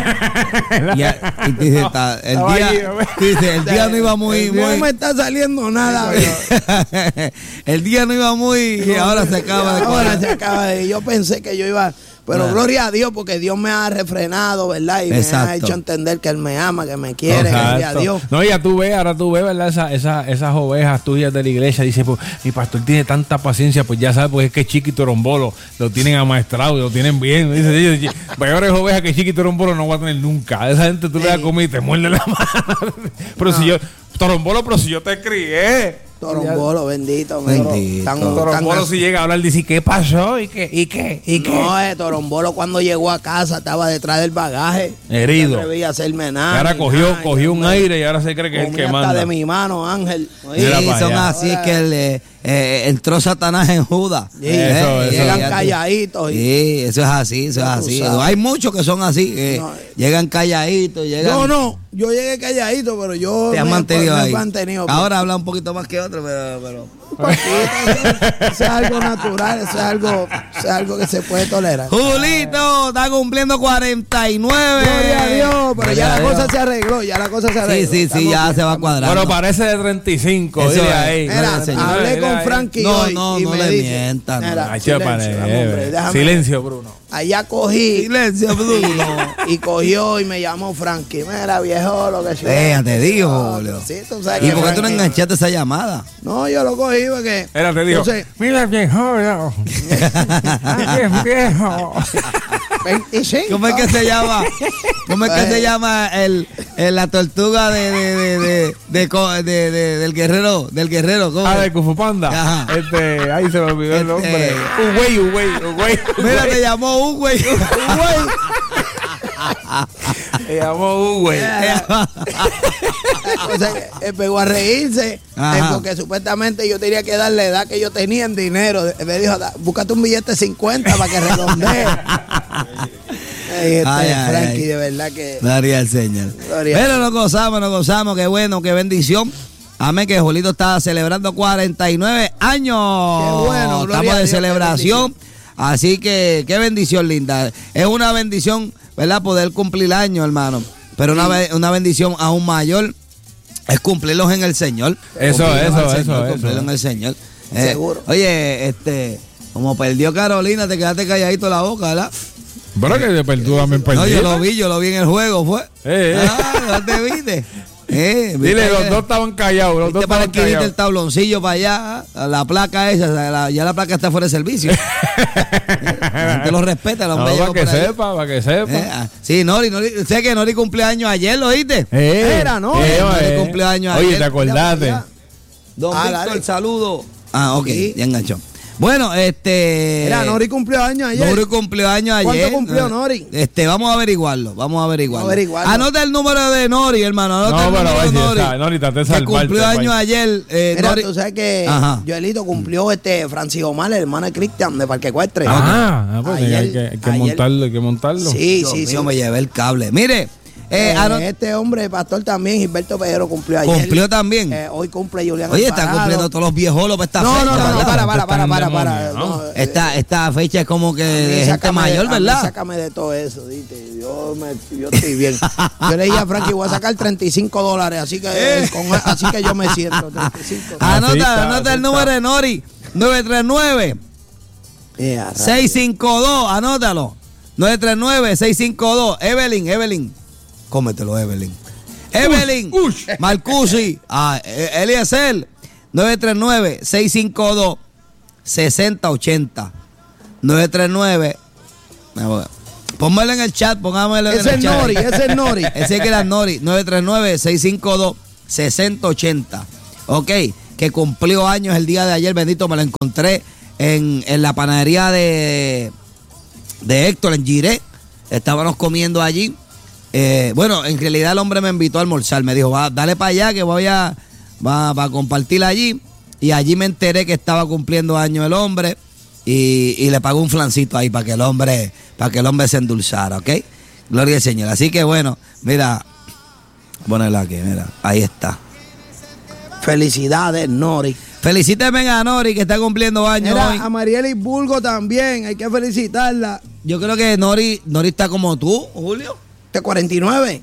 Y, a- y te dice, está- el Estaba día, allí, ¿no? te dice, el día no iba muy, El día muy- no me está saliendo nada. pero- el día no iba muy y ahora se acaba de Ahora cuadrar. se acaba de. Yo pensé que yo iba. Pero Bueno. gloria a Dios, porque Dios me ha refrenado, ¿verdad? Y me ha Exacto. hecho entender que Él me ama, que me quiere, gloria a Exacto. Dios. No, ya tú ves, ahora tú ves, ¿verdad? Esa, esa, esas ovejas tuyas de la iglesia. Dice, pues, mi pastor tiene tanta paciencia, pues ya sabes, pues es que Chiqui Torombolo lo tienen amaestrado, lo tienen bien. Dice, dice, peores ovejas que Chiqui Torombolo no va a tener nunca. A esa gente tú le das Sí. comida y te muerde la mano. Pero si yo, Torombolo, pero si yo te crié. Torombolo, bendito. me- Bendito. tan- Torombolo tan- si llega a hablar, dice, ¿qué pasó? ¿Y qué? ¿Y qué? ¿Y qué? No, eh, Torombolo cuando llegó a casa estaba detrás del bagaje. Herido. No se atrevía a hacerme nada. Y ahora ni cogió, nada, cogió yo un me- aire y ahora se cree que es el comí que hasta manda. de mi mano, Ángel. Oye, Mira Sí, para son allá. así Ahora- que le, eh, entró Satanás en Judas. Sí, Eso, eso. llegan ya tú- calladitos. y- Sí, eso es así, eso es Ya tú así. sabes. Hay muchos que son así, que No. llegan calladitos, llegan. No, no, yo llegué calladito, pero yo Te has me- mantenido me he ahí. mantenido. Ahora habla un poquito más que otro, pero. pero... Eso es algo natural, eso es algo, eso es algo que se puede tolerar. Julito está cumpliendo cuarenta y nueve. Gloria a Dios, pero Gloria ya a la cosa Dios. se arregló, ya la cosa se Sí, arregló. sí, sí, Estamos ya bien, se va estamos cuadrando. Bueno, parece de treinta y cinco. Eso Dile es. ahí. bien. Mira, Gloria al Señor. hablé Dile con ahí. Frankie No, hoy no, y no me le dice, mientan, no. mira, Ay, silencio, chapane, dame, hombre, eh, déjame- Silencio, Bruno. Allá cogí Silencio, Bruno. y cogió y me llamó Frankie. Mira, viejo, lo que sea. Deja, te digo, Julio. Sí, tú sabes ¿Y que por qué tú no Frankie- enganchaste esa llamada? No, yo lo cogí porque. Era, te digo, yo sé, mira viejo, no. Bien viejo. veinticinco. ¿Cómo es que se llama? ¿Cómo es que se llama el, el- la tortuga de, de, de, de, de co- de- de- del guerrero? Del guerrero, ¿cómo? Ah, de Kung Fu Panda. Ajá. Este, ahí se me olvidó el Este- nombre. Un güey, un güey, un güey. Mira, te llamó un güey. Un güey. Se llamó un güey. O sea, que, eh, pegó a reírse Ajá. eh, porque supuestamente yo tenía que darle la edad que yo tenía en dinero. Me dijo, "Da- búscate un billete de cincuenta para que redondee. Ay, este, Ay, ay, Frankie, ay. de verdad que. Gloria al Señor. Gloria. Pero nos gozamos, nos gozamos. Qué bueno, qué bendición. Amén, que Julito está celebrando cuarenta y nueve años. Qué bueno, gloria Estamos a de Dios, qué celebración. Así que, qué bendición linda. Es una bendición, ¿verdad? Poder cumplir años, hermano. Pero una, be- una bendición aún mayor es cumplirlos en el Señor. Eso, Cumplirlos eso, en el eso, Señor, eso. Cumplirlos en el Señor. Eh, Seguro. Oye, este, como perdió Carolina, te quedaste calladito la boca, ¿verdad? Pero que de tú también No, yo perdiste. lo vi, yo lo vi en el juego, fue. Eh, eh. Ah, ¿no te viste? Eh, ¿viste Dile, que- los dos estaban callados. Los dos viste para estaban que viste el callados. tabloncillo para allá, la placa esa, la- ya la placa está fuera de servicio. La gente lo respeta, el No, hombre para llegó que por ahí. sepa, para que sepa. Eh, ah, sí, Nori, Nori, sé que Nori cumpleaños ayer, ¿lo oíste? Eh, Era, ¿no? eh, Nori eh. cumpleaños Oye, ayer. ¿te acordaste? Ya. Don Ah, Víctor, dale. saludo. Ah, ok, Sí. ya enganchó. Bueno, este... Mira, Nori cumplió años ayer. Nori cumplió años ayer. ¿Cuánto cumplió Nori? Este, vamos a averiguarlo, vamos a averiguarlo. Vamos a averiguarlo. Anota el número de Nori, hermano. Anota No, el pero número de oye, Nori. está, Nori, trate de que salvarte, cumplió país. años ayer. Eh, Mira, Nori- tú sabes que Ajá. Joelito cumplió este Francis Omar, el hermano de Cristian de Parque Ecuestre. Ah, ah, pues Ayer- hay que, hay que ayer- montarlo, hay que montarlo. Sí, Dios sí, sí. mío, me llevé el cable. Mire, eh, Eh, ano- este hombre, pastor también, Gilberto Pejero, cumplió ayer. cumplió también. Eh, hoy cumple Julián Oye, está Alvarado. cumpliendo todos los viejolos para esta No, fecha. no, no, no, ¿verdad? para, para, para, para, para. Están No, demoniados. eh, Esta, esta fecha es como que a mí de gente sácame mayor, de- a mí ¿verdad? sácame de todo eso, ¿viste? Yo, me, yo estoy bien. Yo le dije a Frankie, voy a sacar treinta y cinco dólares, así que, Eh. con- así que yo me siento. treinta y cinco. Así Anota, está, anota así el número está. de Nori. nueve tres nueve, Yeah, seis cinco dos, anótalo. nueve tres nueve, seis cinco dos. Evelyn, Evelyn. Cómetelo, Evelyn. Evelyn, ush. Marcusi, ah, eh, Eliezer, nueve tres nueve, seis cinco dos, seis cero ocho cero. nueve tres nueve. Pónmelo en el chat, pongámoslo en Ese el es chat. Nori, ese es Nori. Ese es que era Nori, nueve tres nueve, seis cinco dos, seis cero ocho cero. Ok, que cumplió años el día de ayer, bendito, me lo encontré en, en la panadería de, de Héctor, en Giré. Estábamos comiendo allí. Eh, bueno, en realidad el hombre me invitó a almorzar, me dijo, va, dale para allá que voy a, va, va a compartir allí. Y allí me enteré que estaba cumpliendo años el hombre y, y le pagó un flancito ahí para que el hombre, para que el hombre se endulzara, ¿ok? Gloria al Señor. Así que bueno, mira, ponela aquí, mira, ahí está. Felicidades, Nori. Felicíteme a Nori que está cumpliendo años Mira, hoy. a Marieli Burgo también, hay que felicitarla. Yo creo que Nori, Nori está como tú, Julio. De cuarenta y nueve.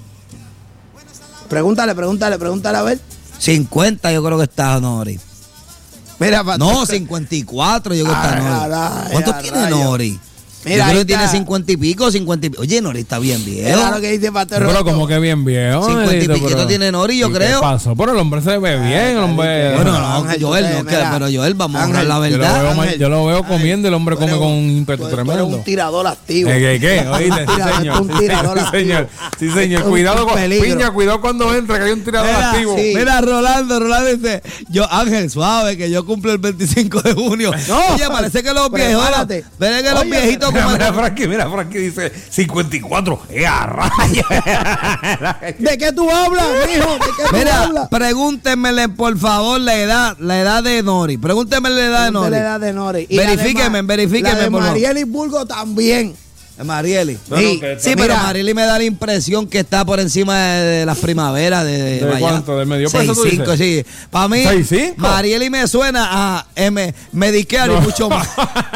Pregúntale, pregúntale, pregúntale a ver. cincuenta yo creo que está Nori. Mira, pastor. No, cincuenta y cuatro yo creo que está Ay, Nori. ay, ¿Cuánto ay, tiene rayo. Nori? Mira, yo creo ahí que tiene está. cincuenta y pico, cincuenta y pico. Oye, Nori está bien viejo. Mira lo que dice Pastor Pero Roberto. como que bien viejo. cincuenta y Edito, piquito pero- tiene Nori, yo ¿Y creo. ¿Qué pasó? Pero el hombre se ve bien, el hombre. Bueno, Pero, no, Ángel, Joel, tú no, te- que- mira, pero Joel, vamos a Ángel, hablar la Yo lo verdad. veo, Ángel, yo lo veo comiendo, el hombre Tú eres come con un tú ímpetu eres- tú eres tremendo. un tirador activo. ¿Qué, qué, qué? Oíste, sí, Tira- señor. un Sí, tirador sí, señor. activo. Sí, señor. Un- Cuidado un con peligro. Piña, cuidado cuando entra, que hay un tirador Mira, activo. sí. Mira, Rolando, Rolando dice, yo, Ángel, suave, que yo cumplo el veinticinco de junio. No. Oye, parece que los viejos, Prepárate. ven que los Oye, viejitos Mira, como... mira, Frankie, mira, Frankie dice cincuenta y cuatro. ¡Eh, a raya! ¿De qué tú hablas, mijo? ¿De qué tú Mira, hablas? pregúntenmele, por favor, la edad, la edad de Nori. Pregúntenme la edad de Pregúntale Nori. la edad de Nori. Y la de Verifíqueme, Ma- verifíqueme, La de por favor. Marieli Burgo también. Marieli. Bueno, Sí, que- Sí, Mira. pero Marieli me da la impresión que está por encima de, de las primaveras. ¿De, de, ¿De allá. cuánto? ¿Del medio peso tú seis cinco, sí. Para mí, ¿seis cinco? Marieli me suena a M, Medicare y mucho más.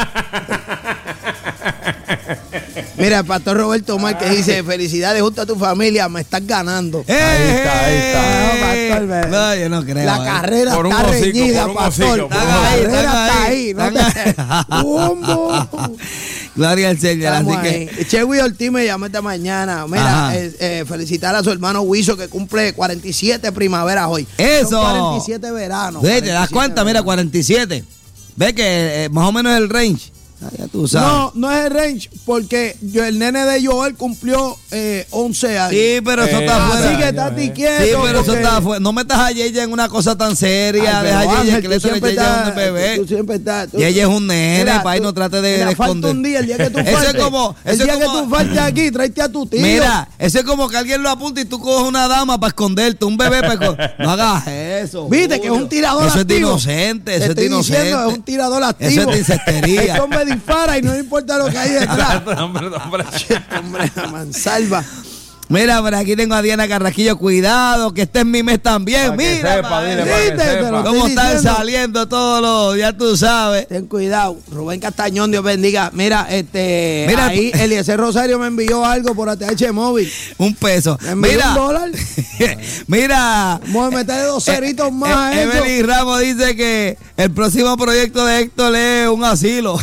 Mira, el Pastor Roberto Omar que dice, felicidades junto a tu familia, me estás ganando. ¡Eh! Ahí está, ahí está. No, pastor, ve. No, yo no creo. La eh. carrera Por un está hocico, reñida, por un pastor. hocico, por La un hocico. carrera Están está ahí, ahí. No están te... ahí. ¡Bumbo! Gloria al Señor. Estamos Así ahí. que, Chewy Ortiz me llamó esta mañana. Mira, Ajá. eh, eh, felicitar a su hermano Wiso que cumple cuarenta y siete primaveras hoy. Eso. Son cuarenta y siete veranos. ve, ¿te das cuarenta y siete cuenta? Mira, veranos. cuarenta y siete. Ve que eh, más o menos es el range. Ah, ya tú sabes. No, no es el range, porque yo, el nene de Joel cumplió eh, once años. Sí, pero eso Eh, está así afuera. Así que ya, estate ya. quieto. Sí, pero eso porque- está afuera. No metas a Yeye en una cosa tan seria. Ay, Deja pero a Yeye Ángel, que tú le es siempre un estás- bebé. Tú siempre estás. tú- Yeye es un nene, Mira, pa' y tú- no trate de, mira, de falta esconder. un día, el día que tú Eso faltes. es como. El Eso día es que como- tú faltes aquí, tráete a tu tío. Mira, eso es como que alguien lo apunta y tú coges una dama para esconderte, un bebé para esconder. No hagas eso. Viste que es Julio. un tirador Eso activo. es de inocente, Te eso es de estoy diciendo, inocente. es un tirador activo. Eso es de incestería. Este hombre dispara y no le importa lo que hay detrás. Hombre, hombre. Este hombre, la mansalva. Mira, por aquí tengo a Diana Carrasquillo. Cuidado, que este es mi mes también. Para que Mira, sepa, pa- dile para que ¿viste? sepa. Te lo cómo estoy están diciendo. saliendo todos los, ya tú sabes. Ten cuidado. Rubén Castañón, Dios bendiga. Mira, este, Mira, ahí tú- Eliezer Rosario me envió algo por A T H móvil. Un peso. Me envió Mira, un dólar. mira. Vamos a meterle dos ceritos Eh, más a eh, eso. Evelyn Ramos dice que el próximo proyecto de Héctor es un asilo.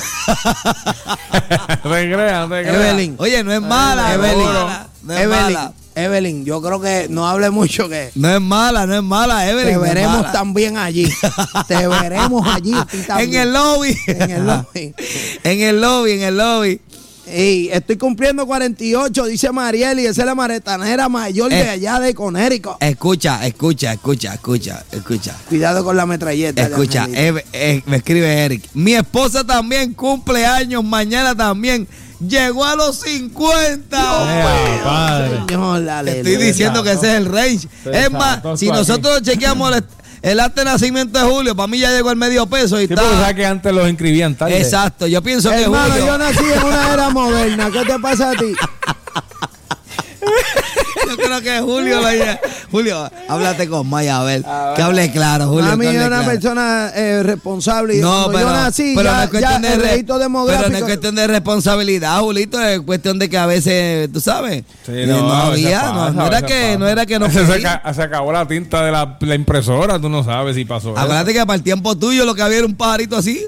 No te creas, no te creas. Evelyn. Oye, no es mala, Evelyn. Evelyn. No es Evelyn, mala. Evelyn, yo creo que no hable mucho que No es mala, no es mala, Evelyn. te no es veremos mala. también allí. Te veremos allí. a ti En también. el lobby. En el lobby. En el lobby, en el lobby. Ey, estoy cumpliendo cuarenta y ocho, dice Mariel, y esa es la maretanera mayor de Eh. allá de Conérico. Escucha, escucha, escucha, escucha, escucha. Cuidado con la metralleta. Escucha, Angelito. eh, eh, me escribe Eric. Mi esposa también cumple años, mañana también. Llegó a los cincuenta. Ea, padre. Señor, Te aleluya. estoy diciendo que ese es el range. Se Es más, saltó si tú aquí. nosotros chequeamos el, el acta de nacimiento de Julio, para mí ya llegó el medio peso y Sí, porque está. sabes que antes los inscribían tarde. Exacto, yo pienso que Hermano, Julio. yo nací en una era moderna. ¿Qué te pasa a ti? Yo creo que Julio lo lleva. Julio, háblate con Maya, a ver. Que hable claro, Julio. a mí que hable es una claro. persona eh, responsable. Y No, cuando pero, yo nací, pero ya, no es cuestión ya de el re- registro pero demográfico. no es cuestión de responsabilidad, Julito, es cuestión de que a veces, tú sabes, Sí, eh, no, no, a veces había, pasa, no, no a era veces que, pasa. no era que no se, podía. ca- se acabó la tinta de la, la impresora, tú no sabes si pasó eso. Acuérdate que para el tiempo tuyo lo que había era un pajarito así.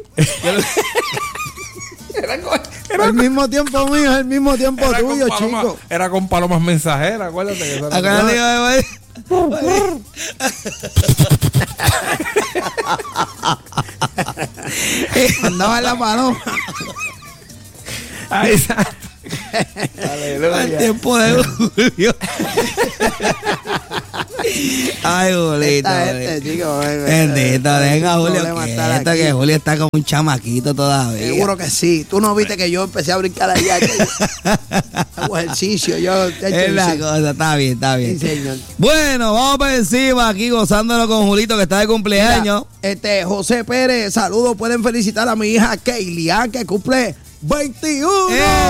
El mismo tiempo mío es el mismo tiempo Era con tuyo, palomas- chico. Era con palomas mensajeras, acuérdate que eso era- Acuérdate que Andaba en la paloma. Ay, exacto. el tiempo de Julio. Ay, Julito. Esta gente, chico. Bendito, venga Julio, quieto, que Julio está como un chamaquito todavía. Seguro que sí. Tú no viste que yo empecé a brincar allá. que yo hago ejercicio. Yo he hecho Es la ejercicio. cosa, está bien, está bien. Sí, señor. Bueno, vamos por encima aquí gozándolo con Julito que está de cumpleaños. Mira, este José Pérez, saludos. Pueden felicitar a mi hija Keilian, que cumple veintiuno.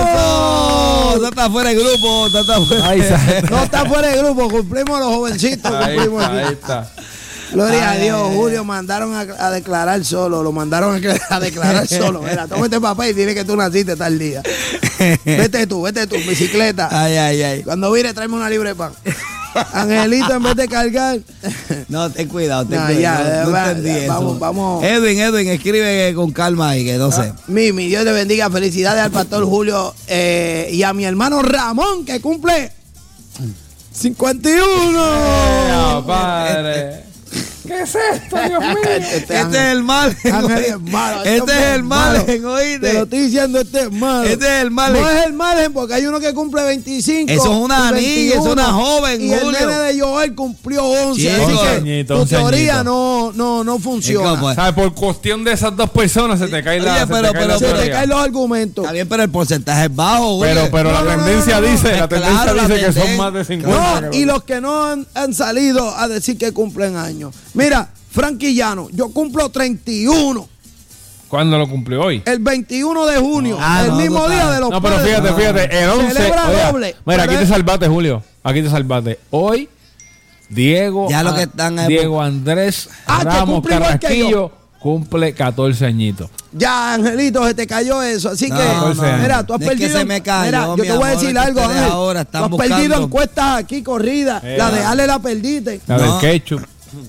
¡Eso! Eso está fuera del grupo, eso está fuera. Ay, sa- No está fuera del grupo, cumplimos los jovencitos. Ahí Cumplimos está, aquí. ahí está. Gloria Ay, a Dios, ay, ay. Julio, mandaron a, a declarar solo, lo mandaron a, a declarar solo. Mira, toma este papel y dile que tú naciste tal día. Vete tú, vete tú, bicicleta. Ay, ay, ay. Cuando vire, tráeme una libre pan. Angelito, en vez de cargar. No, ten cuidado, ten No, cuidado. ya, no, no va, entendí ya, eso. vamos, vamos. Edwin, Edwin, escribe con calma ahí, que no sé. Mimi, Dios te bendiga. Felicidades al pastor Julio eh, y a mi hermano Ramón, que cumple cincuenta y uno. Ea, padre. ¿Qué es esto, Dios mío? Este Este es el mal. Ángel es malo, Este este es el es mal, malo. ¿oíste? Te lo estoy diciendo, este es malo. Este es el mal. No es el margen porque hay uno que cumple veinticinco. Eso es una y niña, es una joven, Y el Julio. nene de Joel cumplió once. Chico. Así Once que añitos, tu once teoría añitos. no, no, no funciona. Es como- ¿Sabes? Por cuestión de esas dos personas se te cae la, Oye, se te pero- cae pero- la Se te teoría. caen los argumentos. Está bien, pero el porcentaje es bajo, güey. Pero, pero No, la no, no, tendencia no, no. dice, la Claro, tendencia la dice que son tenden- más de cincuenta. No, y los que no han, han salido a decir que cumplen años. Mira, Frankie Llano, yo cumplo treinta y uno. ¿Cuándo lo cumplió hoy? El veintiuno de junio, Ah, el no, mismo total. día de los No, pero padres. fíjate, fíjate, el once. Celebra oiga, doble. Mira, aquí Pero te es- salvaste, Julio. Aquí te salvaste. Hoy, Diego, Ya lo a- que están es- Diego Andrés Ah, que Ramos cumple igual que Carrasquillo cumple catorce añitos. Ya, Angelito, se te cayó eso. Así No, que, no, mira, tú has es que perdido. se me cayó, mira, yo mi te voy a amor, decir es que algo, ustedes Ángel. ahora Tú están has perdido buscando- encuestas aquí corridas. Eh, La de ah. Ale la perdiste. La No. del ketchup.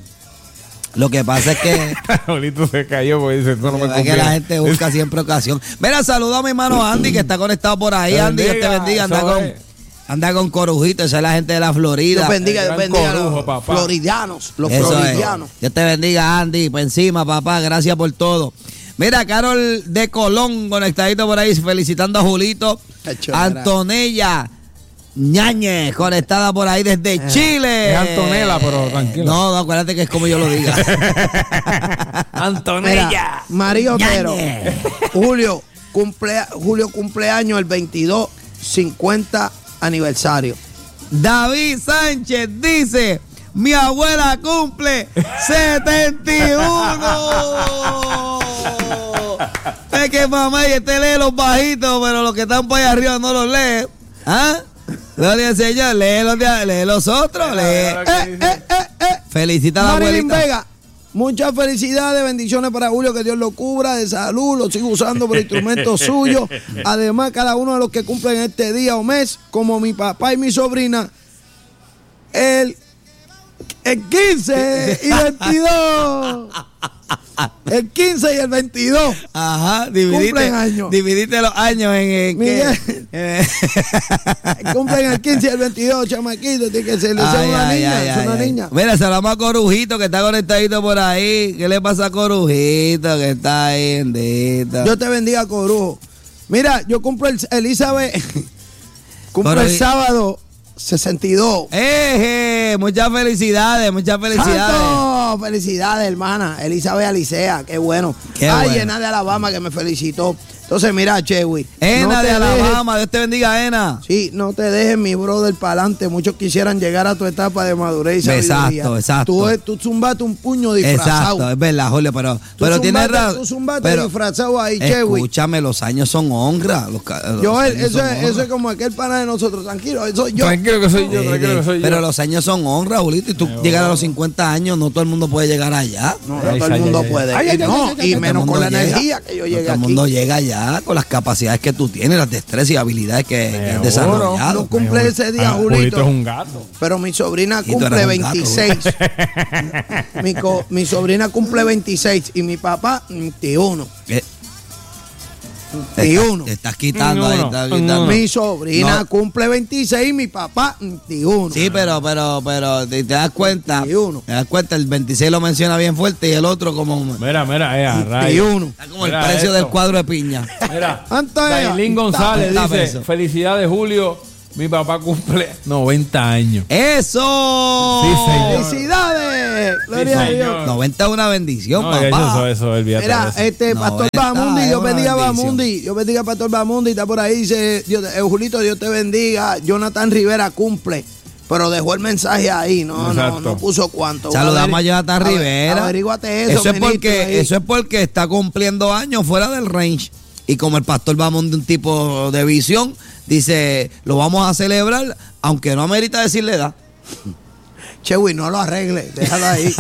Lo que pasa es que, Julito se cayó porque dice, tú no me es que confías. la gente busca siempre ocasión. Mira, saluda a mi hermano Andy, que está conectado por ahí. Te Andy, Dios te bendiga, bendiga. Anda eso con, es. anda con Corujito, esa es la gente de la Florida. Dios bendiga, El Dios gran bendiga a corujo, los papá. floridianos. Los Eso floridianos. es. Dios te bendiga, Andy. Por encima, papá. Gracias por todo. Mira, Carol de Colón, conectadito por ahí, felicitando a Julito. Hecho, Antonella Ñañez, conectada por ahí desde Chile. Es Antonella, pero tranquilo. No, no, acuérdate que es como yo lo diga. Mira, María Otero. Ñañez. Julio, cumple, Julio cumpleaños el veintidós, cincuenta aniversario. David Sánchez dice: mi abuela cumple setenta y uno. Es que mamá, y este lee los bajitos, pero los que están por allá arriba no los lee. ¿Ah? Gloria al Señor, lee los, de, lee los otros. Lee. Eh, eh, eh, eh. Felicita a la Marilyn abuelita. Vega, muchas felicidades, bendiciones para Julio, que Dios lo cubra de salud, lo siga usando por instrumentos suyos. Además, cada uno de los que cumplen este día o mes, como mi papá y mi sobrina, el, el quince y veintidós. El quince y el veintidós. Ajá, dividiste, Cumplen años. dividiste los años en, en ¿qué? Miguel. Eh, Cumplen el quince y el veintidós, chamaquito. Tiene que ser, ay, es una ay, niña, ay, es ay, una ay. niña. Mira, saludamos a Corujito, que está conectadito por ahí. ¿Qué le pasa a Corujito, que está ahí, bendito? Dios te bendiga, Corujo. Mira, yo cumplo el Elizabeth, cumplo Pero el y- sábado sesenta y dos. ¡Eje! Muchas felicidades, muchas felicidades. ¡Santo! Felicidades, hermana. Elizabeth Alicea, qué bueno. Qué Ay, bueno. Ena de Alabama que me felicitó. Entonces, mira, Chewy. Ena no de te Alabama, Dios te bendiga, Ena. dejes- sí, no te dejes, mi brother, para adelante. Muchos quisieran llegar a tu etapa de madurez y sabiduría. Exacto, exacto. Tú, tú zumbaste un puño disfrazado. Exacto, es verdad, Julio, pero, Tú pero tienes zumbaste- razón. Tú zumbaste pero- disfrazado ahí, Chewy. Escúchame, los años son honra. Los, ca- los Joel, años eso son es, honra. eso es como aquel pana de nosotros. Tranquilo, eso soy yo. Tranquilo que soy yo, Sí, tranquilo sí, que soy yo. pero los años son honra, Julito, y tú llegar a los cincuenta años, no todo el mundo puede llegar allá. No, no Ay, todo el ay, mundo ay, ay. puede. Ay, ay, Y ay, no, ay, ay, y ay, menos todo con el la mundo llega. energía que yo No llegué todo el aquí. mundo llega allá con las capacidades que tú tienes, las destrezas y habilidades que, que has Seguro. desarrollado. No cumple ese día, Ah, Julito. Julito es un gato. Pero mi sobrina Y tú cumple eres un gato, veintiséis. mi, co- mi sobrina cumple veintiséis y mi papá veintiuno. Eh, te, estás, veintiuno. te estás quitando ahí, Uno, estás uno. quitando. Mi sobrina No. cumple veintiséis y mi papá veintiuno. Sí, pero, pero, pero te, te das cuenta, veintiuno. te das cuenta, el veintiséis lo menciona bien fuerte y el otro como, Mira, mira, eh, a rayos. veintiuno. está como el Mira precio esto. del cuadro de piña. Mira, ¿Cuánto es? Dailín González ochenta dice, pesos. felicidades Julio, mi papá cumple noventa años. ¡Eso! Sí, señor. ¡Felicidades! Gloria a señor. Dios. noventa es una bendición, No, papá. eso, eso, eso, olvídate de Mira, eso. este No, Pastor esta Bamundi, es Dios una bendiga a bendición. Bamundi, Dios bendiga a Pastor Bamundi, está por ahí, dice, Dios, eh, Julito, Dios te bendiga, Jonathan Rivera cumple, pero dejó el mensaje ahí, no, no, Exacto. no puso cuánto. Saludamos a Jonathan Aver- Rivera. Averíguate eso, Eso es menito, porque, ahí. eso es porque está cumpliendo años fuera del range. Y como el pastor vamos de un tipo de visión, dice, lo vamos a celebrar, aunque no amerita decirle edad. Chewy, no lo arregle, déjalo ahí.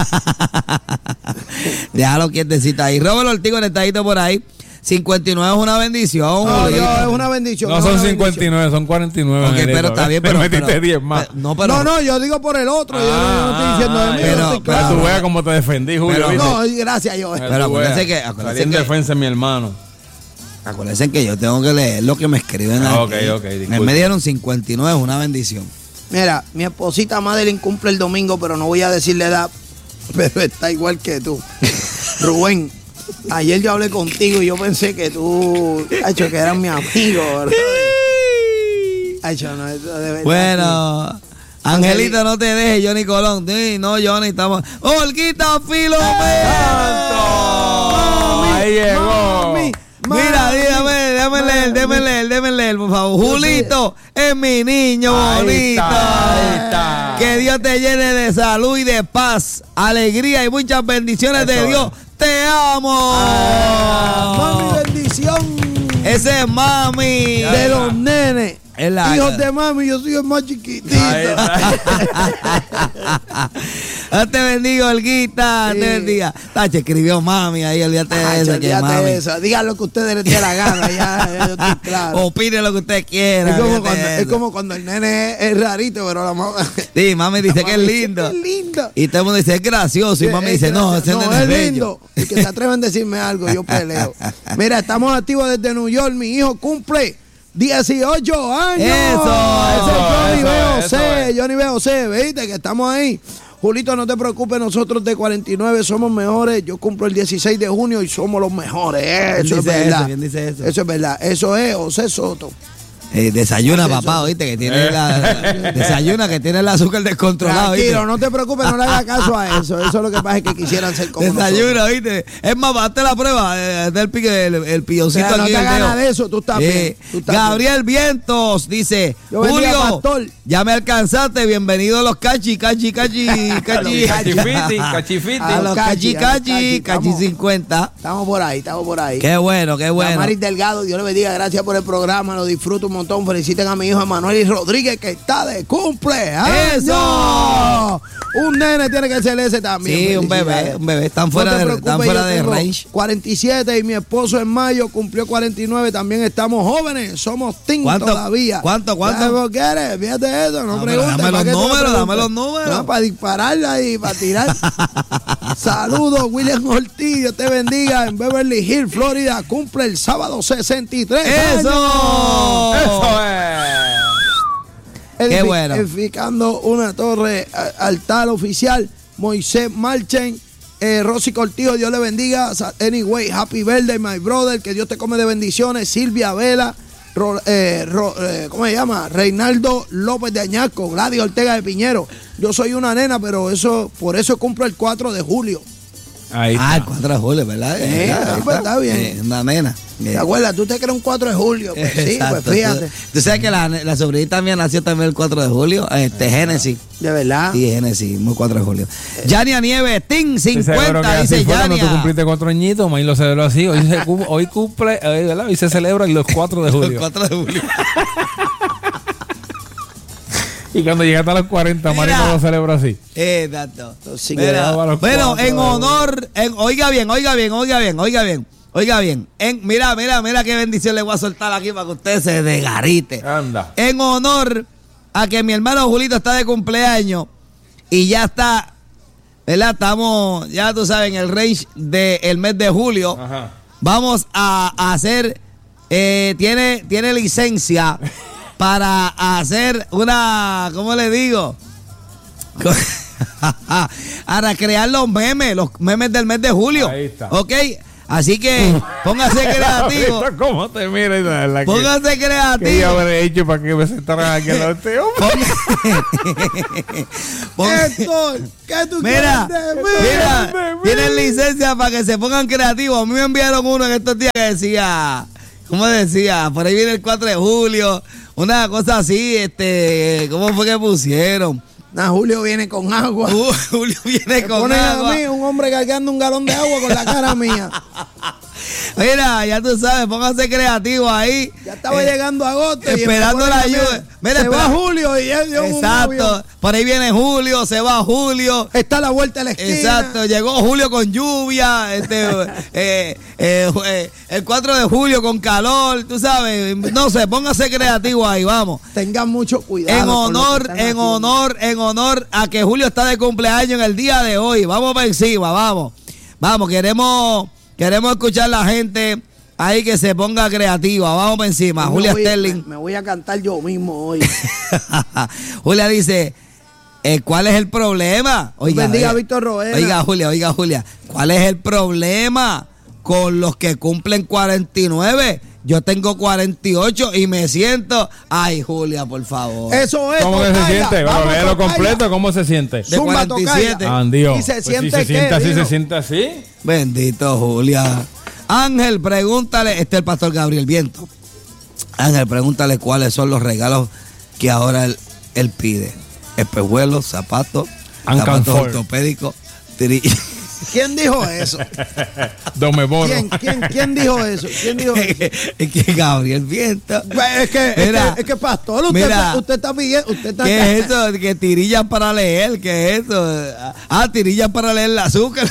Déjalo quietecita ahí. Robert Ortigo, estadito por ahí. cincuenta y nueve es una bendición. No, Julito. no, es una bendición. No es son una cincuenta y nueve, son cuarenta y nueve. Ok, Angelito. pero está bien, pero. Te metiste pero- diez más. pero- No, pero. No, no, yo digo por el otro, yo no- yo no estoy diciendo de mí, pero- yo estoy pero Para claro. tú veas cómo te defendí, Julio. Pero- ¿viste? No, y gracias, yo. Para Pero tú acuérdense veas. que- Salí acuérdense en que- defensa de mi hermano. Acuérdense que yo tengo que leer lo que me escriben Ah, aquí. ok, ok, Me- disculpe. me dieron cincuenta y nueve, es una bendición. Mira, mi esposita Madeline cumple el domingo, pero no voy a decirle edad, pero está igual que tú. Rubén, ayer yo hablé contigo y yo pensé que tú, hecho, que eras mi amigo, ¿verdad? Hecho, no, eso de verdad. Bueno, Angelito, no te dejes, Johnny Colón. Sí, no, Johnny, estamos. ¡Olguita Filomeno! Ahí llegó. Mami, Mira, mami, dígame, déjame leer, déjame leer, déjame leer, por favor. Yo Julito es mi niño Ahí bonito. está, ahí está. Que Dios te llene de salud y de paz, alegría y muchas bendiciones de Eso Dios. ¡Te amo! Mami, bendición Ese es mami. de los nenes. Es la- Hijos de mami, yo soy el más chiquitito. Ahí está. Dios te bendiga, Olguita. Sí. Te bendiga. Tache, escribió mami ahí, olvídate de Ay, eso. que olvídate mami. de eso. Digan lo que ustedes les dé la gana, ya, ya yo estoy claro. Opine lo que usted quiera. Es como, olvídate cuando, de es eso. como cuando el nene es, es rarito, pero la mamá. Sí, mami dice que es Mami dice lindo. que es lindo. Y todo el mundo dice es gracioso. Y Sí, mami es dice, no, ese gracioso. nene es es bello. lindo. Y que se atreven a decirme algo, yo peleo. Mira, estamos activos desde New York. Mi hijo cumple dieciocho años. Eso, Ese es Johnny eso B O es, C. eso es. Johnny B O C, ¿viste? Que estamos ahí. Julito, no te preocupes, nosotros de cuarenta y nueve somos mejores. Yo cumplo el dieciséis de junio y somos los mejores. Eso es dice verdad. eso? ¿Quién dice eso? Eso es verdad. Eso es José Soto. Eh, desayuna, Eso. papá, oíste, que tiene la, desayuna, que tiene el azúcar descontrolado. Tranquilo, ¿oíste? no te preocupes, no le hagas caso a eso. Eso es lo que pasa, es que quisieran ser como nosotros. Desayuna, ¿oíste? Es más, hazte la prueba, eh, del pique, el, el pilloncito Mira, no aquí te en el hagas dedo. nada de eso, tú estás bien, tú estás Gabriel Vientos dice, Yo bendiga, Julio, pastor. ya me alcanzaste, bienvenido a los cachi, cachi, cachi, cachi. Cachifiti, cachifiti. A los cachi, a los cachi, cachi, cachi estamos- cincuenta. Estamos por ahí, estamos por ahí. Qué bueno, qué bueno. Damaris Delgado, Dios le bendiga, gracias por el programa, lo disfruto un montón. Feliciten a mi hijo Emanuel y Rodríguez que está de cumpleaños. ¡Eso! Un nene tiene que ser ese también. Sí, un bebé, Felicidades. un bebé. Están No fuera te de, preocupes, están fuera yo de tengo range. cuarenta y siete y mi esposo en mayo cumplió cuarenta y nueve. También estamos jóvenes, somos teen ¿Cuánto? todavía. ¿Cuánto, cuánto? ¿Sabes por qué eres? Fíjate de eso, no, No, pero preguntes. dame ¿para los qué tú me números, dame preguntas? los números. No, para dispararla y para tirar. Saludos, William Ortiz, Dios te bendiga. En Beverly Hills, Florida, cumple el sábado sesenta y tres ¡Eso! años. Eso es. Qué Edifi- bueno. Edificando una torre a- altar oficial, Moisés Marchen. Eh, Rosy Cortijo, Dios le bendiga. Anyway, happy birthday, my brother. Que Dios te come de bendiciones. Silvia Vela, Ro, eh, Ro, eh, ¿cómo se llama? Reinaldo López de Añasco, Gladys Ortega de Piñero. Yo soy una nena, pero eso por eso cumplo el cuatro de julio. Ahí está. Ah, el cuatro de julio, ¿verdad? Eh, ¿verdad? ahí pues está bien. Eh, una nena. ¿Te acuerdas? ¿Tú te crees un cuatro de julio? Pues sí, Exacto. pues fíjate. Tú, tú sabes que la, la sobrinita mía nació también el cuatro de julio, este Génesis. De verdad. Sí, Génesis, muy cuatro de julio. Yania Nieves, Team Sí, seguro que cincuenta, así dice fue cuando tú Yania. cumpliste cuatro añitos, May lo celebró así. Hoy, se, cum- hoy cumple, eh, ¿verdad? Hoy se celebra los cuatro de El julio. cuatro de julio. Y cuando llegaste a los cuarenta, Mira. Marino lo celebra así. Exacto. Sí, Mira, quedaba a los bueno, cuatro en de honor, en, oiga bien, oiga bien, oiga bien, oiga bien, oiga bien. En, mira, mira, mira qué bendición le voy a soltar aquí para que usted se desgarrite. Anda. En honor a que mi hermano Julito está de cumpleaños y ya está, ¿verdad? Estamos, ya tú sabes, en el range del mes de julio. Ajá. Vamos a, a hacer, eh, tiene, tiene licencia para hacer una, ¿cómo le digo? Para crear los memes, los memes del mes de julio. Ahí está. ¿Ok? Así que póngase creativo. ¿Cómo te mira? Y la- la que- Póngase ¿Qué yo creativo. habré hecho para que me sentaran aquí al lado de este hombre? Ponga- Héctor, ¿qué tú Mira, quieres de mí? mira, de mí. tienen licencia para que se pongan creativos. A mí me enviaron uno en estos días que decía, ¿cómo decía? Por ahí viene el cuatro de julio, una cosa así, este, ¿cómo fue que pusieron? Nah, Julio viene con agua. Uh, Julio viene Me con ponen agua. a mí, un hombre cargando un galón de agua con la cara mía. Mira, ya tú sabes, pónganse creativos ahí. Ya estaba Eh, llegando agosto. y esperando me ponen la a mí, lluvia. Mira, se espera. va Julio y él dio un Exacto. avión. Por ahí viene Julio, se va Julio. Está a la vuelta de la esquina. Exacto, llegó Julio con lluvia, este, eh, eh, eh, el cuatro de julio con calor, tú sabes, no sé, póngase creativo ahí, vamos. Tengan mucho cuidado. En con lo que honor, están en haciendo. honor, en honor a que Julio está de cumpleaños en el día de hoy. Vamos para encima, vamos. Vamos, queremos, queremos escuchar a la gente ahí que se ponga creativa. Vamos para encima. Me Julia voy- Sterling. Me, me voy a cantar yo mismo hoy. Julia dice, eh, ¿cuál es el problema? Oiga, bendiga oiga, a Víctor Roena. Oiga, Julia, oiga, Julia, ¿cuál es el problema con los que cumplen cuarenta y nueve? Yo tengo cuarenta y ocho y me siento, ay, Julia, por favor. Eso es. ¿Cómo que se tocaya. siente? Vamos, Bueno, léelo tocaya. completo, ¿cómo se siente? De Zumba, cuarenta y siete. tocaya. Andio. ¿Y se Pues siente si se qué, siente así, Dino? se siente así. Bendito, Julia. Ángel, pregúntale, este es el pastor Gabriel Viento. Ángel, pregúntale cuáles son los regalos que ahora él, él pide. Espejuelos, zapatos, And zapatos confort. ortopédicos. tiri- ¿Quién dijo eso? Domeboro. ¿Quién, quién, ¿Quién dijo eso? ¿Quién dijo eso? Es que Gabriel Viento. Pues es que, es Mira, que, es que pastor, usted, mira. está, usted está pidiendo, usted está ¿Qué es eso? Que tirillas para leer, ¿qué es eso? Ah, tirillas para leer el azúcar.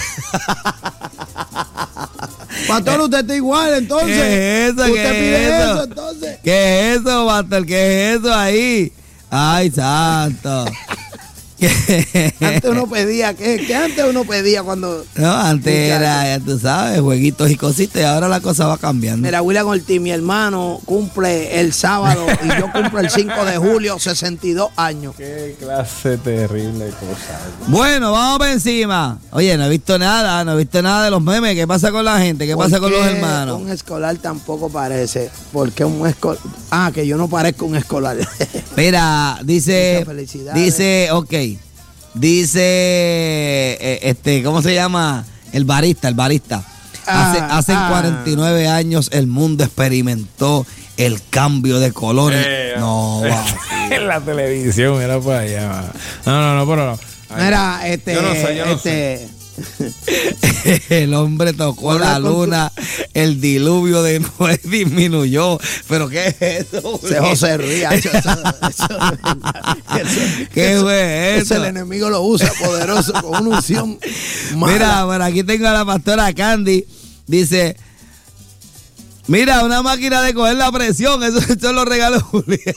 Pastor, usted está igual, entonces. ¿Qué es eso? Usted ¿Qué pide es eso? eso? entonces. ¿Qué es eso, Pastor? ¿Qué es eso ahí? Ay, santo. ¿Qué? Antes uno pedía, ¿qué, ¿qué antes uno pedía cuando... No, antes Muchacho. era, ya tú sabes, jueguitos y cositas, y ahora la cosa va cambiando. Mira, William Ortiz, mi hermano, cumple el sábado y yo cumplo el cinco de julio, sesenta y dos años. Qué clase terrible de cosa. Bueno, vamos para encima. Oye, no he visto nada, no he visto nada de los memes. ¿Qué pasa con la gente? ¿Qué pasa con los Porque hermanos? Un escolar tampoco parece. Porque un escolar... Ah, que yo no parezco un escolar. Mira, dice, Muchas felicidades. dice, ok, dice, eh, este, ¿cómo se llama? El barista, el barista. Hace, Ah, hace ah. cuarenta y nueve años el mundo experimentó el cambio de colores. Eh, no, va. En la televisión, mira para allá. No, no, no, pero no. Ay, Mira, este... Yo no sé, yo no este El hombre tocó Hola, la con tu- luna, el diluvio de Noé disminuyó. ¿Pero qué es eso? Se José Ruiz, hacho, eso, eso, eso- ¿Qué eso- fue eso eso? el enemigo lo usa poderoso con una unción mala. Mira, por aquí tengo a la pastora Candy. Dice, mira, una máquina de coger la presión. Esos son los regalos de Julia.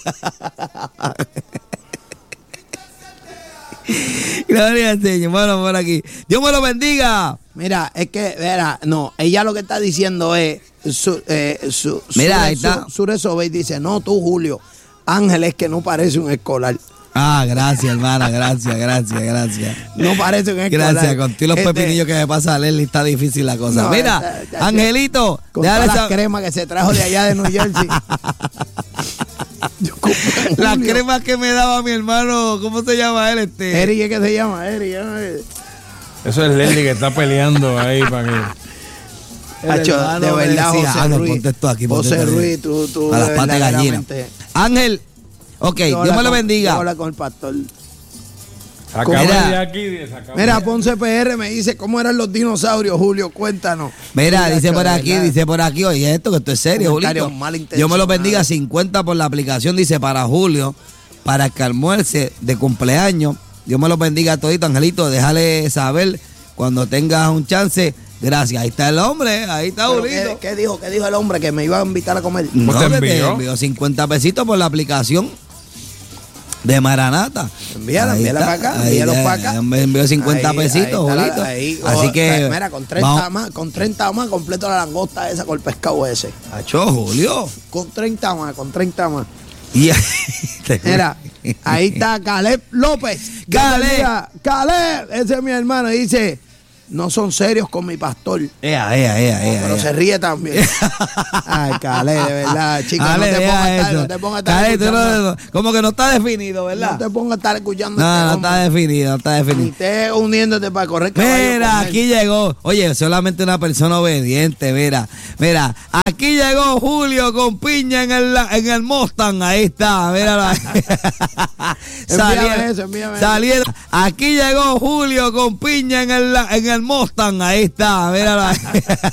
Gloria al Señor. Bueno, por aquí. Dios me lo bendiga. Mira, es que, mira, no, ella lo que está diciendo es, su, eh, su, Mira, Sure- ahí está. Su- Sure Sobey dice, no, tú, Julio, Ángel es que no parece un escolar. Ah, gracias, hermana, gracias, gracias, gracias. No parece un escolar. Gracias, contigo los Este, pepinillos que me pasa a Leslie está difícil la cosa. No, Mira, esta- esta- Angelito, Con déjale todas las esa- cremas que se trajo de allá de New Jersey. Yo compré en las Julio. cremas que me daba mi hermano, ¿cómo se llama él? Este? Eri, ¿qué que se llama? Eri, ¿eh? Eso es Leslie que está peleando ahí para que. El Hacho, hermano de me verdad, decía, José Ángel, Ruiz. ponte esto aquí, ponte José esto aquí. Ruiz, tú, tú. A las de patas de gallina. verdaderamente- Ángel, ok, Yo Dios hablar me lo con- bendiga. yo hablar con el pastor. Sacame Mira. de aquí. Sacame Mira, de- Ponce P R me dice, ¿cómo eran los dinosaurios, Julio? Cuéntanos. Mira, Mira, dice chaval, por aquí, ¿verdad? dice por aquí, oye, esto que esto es serio, Comentarios Julio. malintencionados. Dios me lo bendiga, cincuenta por la aplicación, dice para Julio, para que almuerce de cumpleaños. Dios me lo bendiga todito, Angelito, déjale saber cuando tengas un chance. Gracias, ahí está el hombre, ahí está Pero, Julito. ¿qué, qué dijo? ¿Qué dijo el hombre? Que me iba a invitar a comer. No, ¿Cómo te que te envió? envió cincuenta pesitos por la aplicación de Maranata. Envíala, Ahí envíala está, para acá, ahí envíalo ya, para acá. ya me envió cincuenta Ahí- pesitos, ahí está la- Julito. ahí, Así oh, que. Mira, con treinta vamos- más, con treinta más, completo la langosta esa con el pescado ese. Achó, Julio. Con treinta más, con treinta más. Y Mira, ahí está Caleb López. Caleb. Mira, Caleb, ese es mi hermano. Dice, no son serios con mi pastor. Ea, ea, ea, ea. Pero ea. se ríe también. Ay, Caleb, de verdad, chicos, no Dale, te deja pongas a estar, eso. no te pongas a estar Dale, tú escuchando. no- como que no está definido, ¿verdad? No te pongas a estar escuchando No, este no hombre. está definido, no está Ni definido. estés uniéndote para correr caballo Mira, con él. aquí llegó. Oye, solamente una persona obediente, mira. Mira, aquí llegó Julio con piña en el, en el Mustang. Ahí está, míralo. Envíame eso, envíame eso. Salieron. Aquí llegó Julio con piña en el, en el Mustang. Ahí está, míralo.